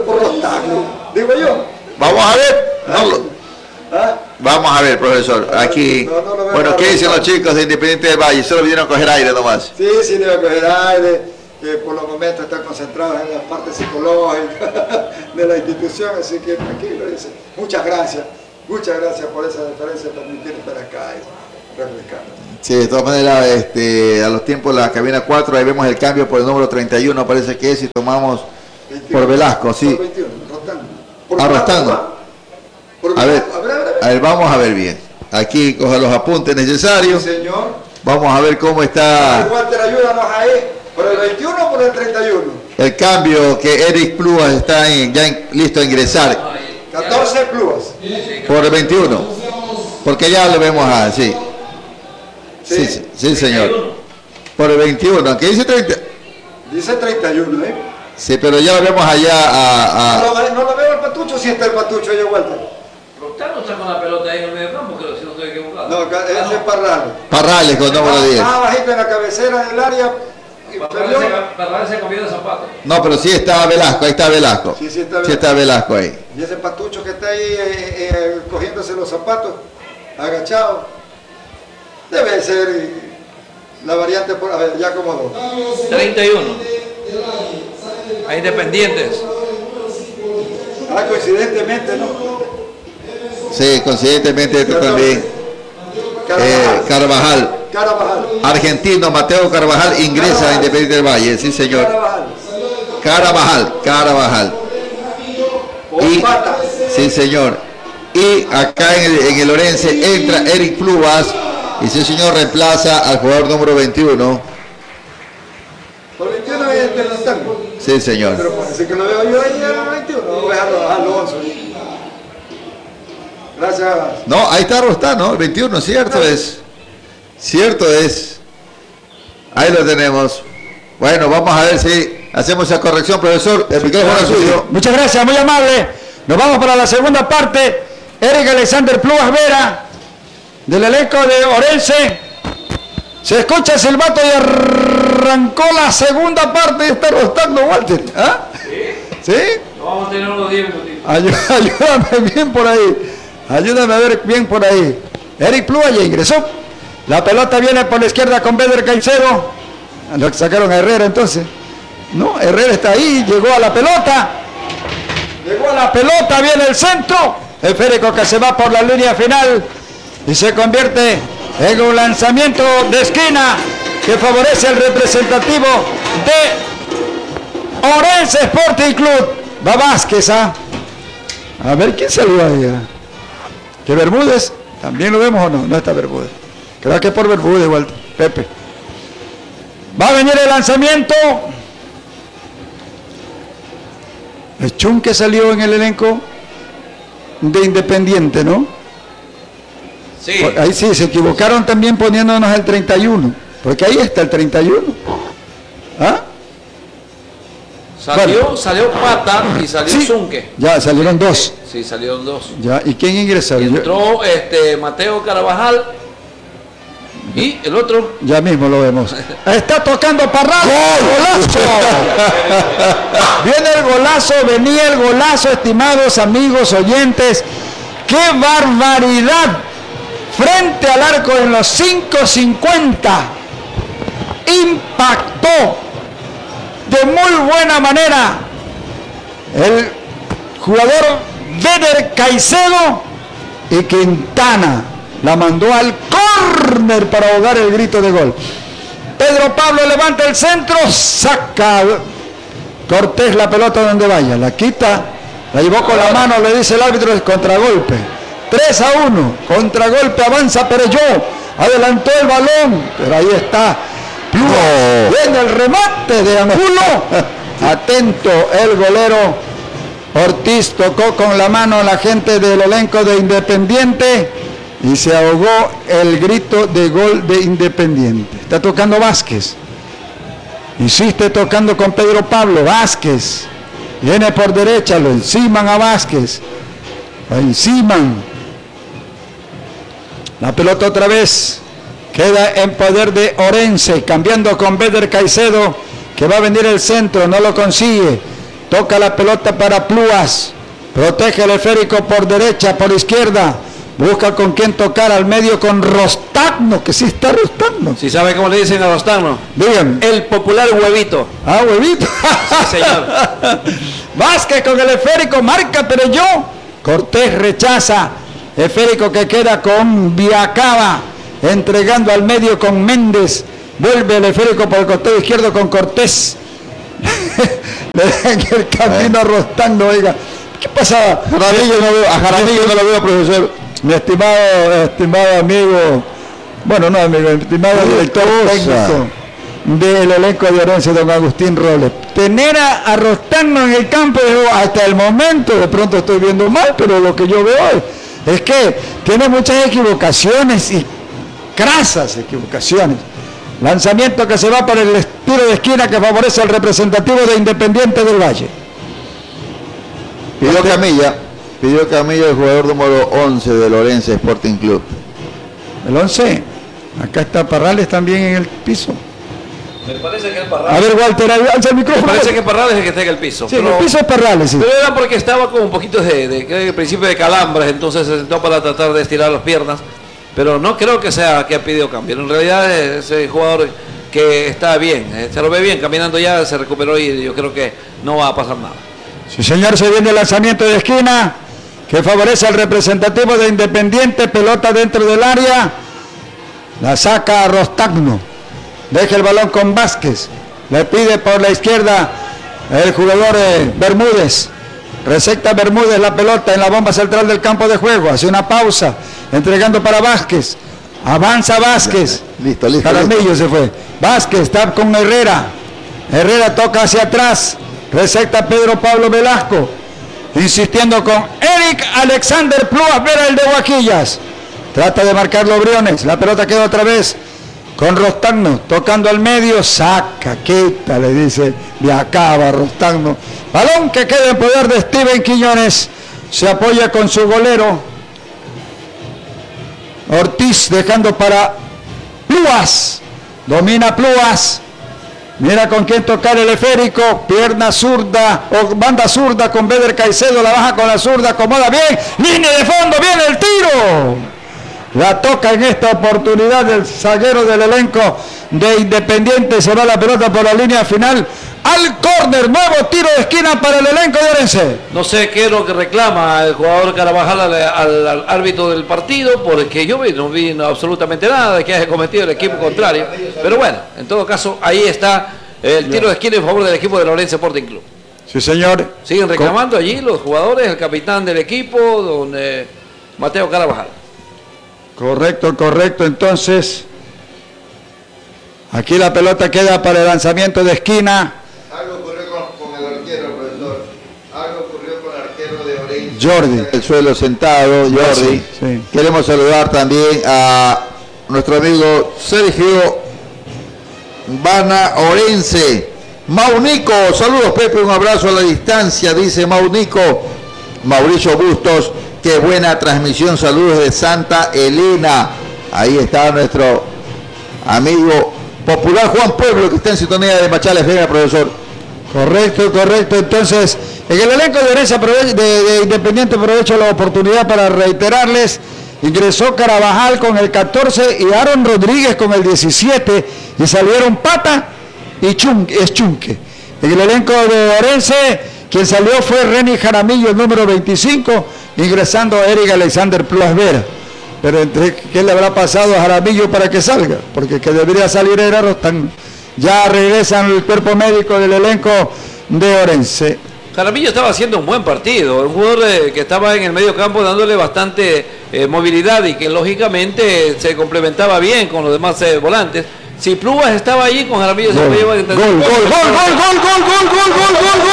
Digo yo. Vamos a ver. No lo, Vamos a ver, profesor. Aquí, no, no, no bueno, ¿qué dicen los chicos de Independiente del Valle? Solo vinieron a coger aire nomás. Sí, sí, vinieron a coger aire, que por los momentos están concentrados en la parte psicológica de la institución, así que tranquilo, dice. Muchas gracias, muchas gracias por esa deferencia, permitir estar acá y refrescando. Sí, de todas maneras, este, a los tiempos de la cabina cuatro, ahí vemos el cambio por el número treinta y uno, parece que es, y tomamos veintiuno, por Velasco, sí. Por veintiuno, rotando. Por Arrastando. A ver, a, ver, a, ver, a, ver. a ver, vamos a ver bien. Aquí coja los apuntes necesarios. Sí, señor. Vamos a ver cómo está. Walter, ayúdanos ahí. ¿Por el veintiuno o por el treinta y uno? El cambio que Eric Plúas está en, ya en, listo a ingresar. catorce Plúas. Por el veintiuno. Porque ya lo vemos a, sí. Sí, sí, sí, señor. Por el veintiuno. ¿Qué dice treinta? Dice treinta y uno, ¿eh? Sí, pero ya lo vemos allá a... a... No, lo, no lo veo el Patucho, si está el Patucho allá, Walter. Rostán no está con la pelota ahí en el medio campo, creo, si no estoy equivocado. No, ese ah, no. es Parrales. Parrales con número diez. Más bajito en la cabecera del área. Parrales se cambió de zapato. No, pero sí está Velasco, ahí está Velasco. Sí, sí está Velasco. Sí está Velasco ahí. Y ese Patucho que está ahí eh, eh, cogiéndose los zapatos, agachado, debe ser eh, la variante, por, a ver, ya como dos. treinta y uno. A Independientes. Ah, coincidentemente, ¿no? Sí, coincidentemente esto también. Carvajal. Eh, Carvajal. Carvajal. Argentino Mateo Carvajal ingresa Carvajal. a Independiente del Valle, sí señor. Carvajal. Carvajal, Carvajal. Y, sí señor. Y acá en el, en el Orense entra Eric Plúas y ese señor reemplaza al jugador número veintiuno. ¿Por veintiuno es el Rostán? Sí señor. Pero parece que lo veo yo ahí en el veintiuno. No voy a dejarlo a Alonso. Gracias. No, ahí está Rostán, ¿no? El veintiuno, cierto no. es. Cierto es. Ahí lo tenemos. Bueno, vamos a ver si hacemos esa corrección, profesor. El micrófono es suyo. Muchas gracias, muy amable. Nos vamos para la segunda parte. Eric Alexander Plúas Vera, del elenco de Orense. Se escucha el silbato y arrancó la segunda parte y está rostando Walter. ¿Ah? ¿Sí? ¿Sí? No, vamos a tener unos diez minutitos. Ayúdame bien por ahí. Ayúdame a ver bien por ahí. Eric Plúas ya ingresó. La pelota viene por la izquierda con Beder Caicedo. Lo sacaron a Herrera entonces. No, Herrera está ahí, llegó a la pelota. Llegó a la pelota, viene el centro. Esférico que se va por la línea final y se convierte en un lanzamiento de esquina que favorece al representativo de Orense Sporting Club. Va Vázquez, ¿ah? A ver quién saluda ahí. ¿Que Bermúdez? ¿También lo vemos o no? No está Bermúdez. Creo que por Bermúdez, Walter. Pepe. Va a venir el lanzamiento. El Chun que salió en el elenco de Independiente, ¿no? Sí. Ahí sí, se equivocaron también poniéndonos el treinta y uno. Porque ahí está el treinta y uno. ¿Ah? Salió, bueno. salió Pata y salió sí. Zunque. Ya, salieron dos. Sí, salieron dos. Ya, ¿y quién ingresó? Entró este, Mateo Carvajal y el otro. Ya mismo lo vemos. Está tocando Parrales. ¡Golazo! Viene el golazo, venía el golazo, estimados amigos oyentes. ¡Qué barbaridad! Frente al arco en los cinco cincuenta. Impactó de muy buena manera el jugador Beder Caicedo y Quintana la mandó al córner para ahogar el grito de gol. Pedro Pablo levanta el centro, saca Cortés la pelota donde vaya, la quita, la llevó con la mano, le dice el árbitro, es contragolpe. tres a uno, contragolpe, avanza Pereyó, adelantó el balón, pero ahí está Plúas, viene el remate de Angulo, atento el golero Ortiz, tocó con la mano a la gente del elenco de Independiente y se ahogó el grito de gol de Independiente. Está tocando Vázquez, insiste tocando con Pedro Pablo, Vázquez viene por derecha, lo enciman a Vázquez, La enciman. La pelota otra vez queda en poder de Orense, cambiando con Beder Caicedo, que va a venir el centro, no lo consigue. Toca la pelota para Pluas, protege el esférico por derecha, por izquierda, busca con quién tocar, al medio con Rostagno, que sí está Rostagno. ¿Sí sabe cómo le dicen a Rostagno? Díganme. El popular huevito. Ah, huevito. Sí, señor. Vázquez con el esférico, marca Perelló. Cortés rechaza, esférico que queda con Viacaba, entregando al medio con Méndez. Vuelve el esférico por el costado izquierdo con Cortés. Le dejan el camino a Rostagno, oiga. ¿Qué pasa? Jaramillo no veo, a Jaramillo no lo veo, profesor. Mi estimado, estimado amigo, bueno, no amigo, estimado director técnico del elenco de Orense, don Agustín Robles. Tener a, a Rostagno en el campo de juego hasta el momento, de pronto estoy viendo mal, pero lo que yo veo es, es que tiene muchas equivocaciones y crasas equivocaciones. Lanzamiento que se va por el tiro de esquina que favorece al representativo de Independiente del Valle. Pidió Camilla, pidió Camilla el jugador número once del Orense Sporting Club. El once, acá está Parrales también en el piso. Me parece que es Parrales. A ver, Walter, alza el micrófono. Me parece que Parrales es el que está en el piso. Sí, pero, en el piso es Parrales, sí. Pero era porque estaba con un poquito de, de, de, de principio de calambres, entonces se sentó para tratar de estirar las piernas. Pero no creo que sea que ha pedido cambio. En realidad es ese jugador que está bien, se lo ve bien, caminando ya, se recuperó y yo creo que no va a pasar nada. Sí, señor, se viene el lanzamiento de esquina que favorece al representativo de Independiente, pelota dentro del área, la saca a Rostagno, deja el balón con Vázquez, le pide por la izquierda el jugador eh, Bermúdez, recepta Bermúdez la pelota en la bomba central del campo de juego, hace una pausa, entregando para Vázquez, avanza Vázquez, listo, listo, Jaramillo listo. se fue, Vázquez está con Herrera, Herrera toca hacia atrás, recepta Pedro Pablo Velasco, insistiendo con Eric Alexander Pluas Vera, el de Huaquillas, trata de marcarlo Briones, la pelota queda otra vez con Rostagno, tocando al medio, saca, quita, le dice, le acaba Rostagno, balón que queda en poder de Steven Quiñones, se apoya con su golero, Ortiz dejando para Pluas, domina Pluas, mira con quién tocar el esférico, pierna zurda o banda zurda con Beder Caicedo, la baja con la zurda, acomoda bien, línea de fondo, viene el tiro. La toca en esta oportunidad el zaguero del elenco de Independiente, se va la pelota por la línea final al córner, nuevo tiro de esquina para el elenco de Orense. No sé qué es lo que reclama el jugador Carabajal al, al, al árbitro del partido, porque yo vi, no vi no, absolutamente nada de que haya cometido el equipo contrario, pero bueno, en todo caso ahí está el tiro de esquina en favor del equipo del Orense Sporting Club. Sí, señor. Siguen reclamando allí los jugadores, el capitán del equipo, don eh, Mateo Carabajal. Correcto, correcto, entonces aquí la pelota queda para el lanzamiento de esquina. Algo ocurrió con, con el arquero, profesor. Algo ocurrió con el arquero de Orense. Jordi. El suelo sentado, Jordi. Sí, sí. Queremos saludar también a nuestro amigo Sergio Vana Orense. Maunico, saludos Pepe, un abrazo a la distancia, dice Maunico. Mauricio Bustos, qué buena transmisión, saludos de Santa Elena. Ahí está nuestro amigo popular Juan Pueblo, que está en sintonía de Machales. Venga, profesor. Correcto, correcto. Entonces, en el elenco de Orense de, de Independiente, aprovecho la oportunidad para reiterarles, ingresó Carabajal con el catorce y Aaron Rodríguez con el diecisiete, y salieron Pata y Chunque, es Chunque. En el elenco de Orense, quien salió fue Reni Jaramillo, el número veinticinco, ingresando Eric Alexander Pluas Vera. Pero entre qué le habrá pasado a Jaramillo para que salga, porque el que debería salir era Rostagno. Ya regresan el cuerpo médico del elenco de Orense. Jaramillo estaba haciendo un buen partido, un jugador eh, que estaba en el medio campo dándole bastante eh, movilidad y que lógicamente se complementaba bien con los demás eh, volantes. Si Pluas estaba allí con Jaramillo, se podía llevar. Gol, gol, gol, gol, gol, gol, gol, gol, gol, gol,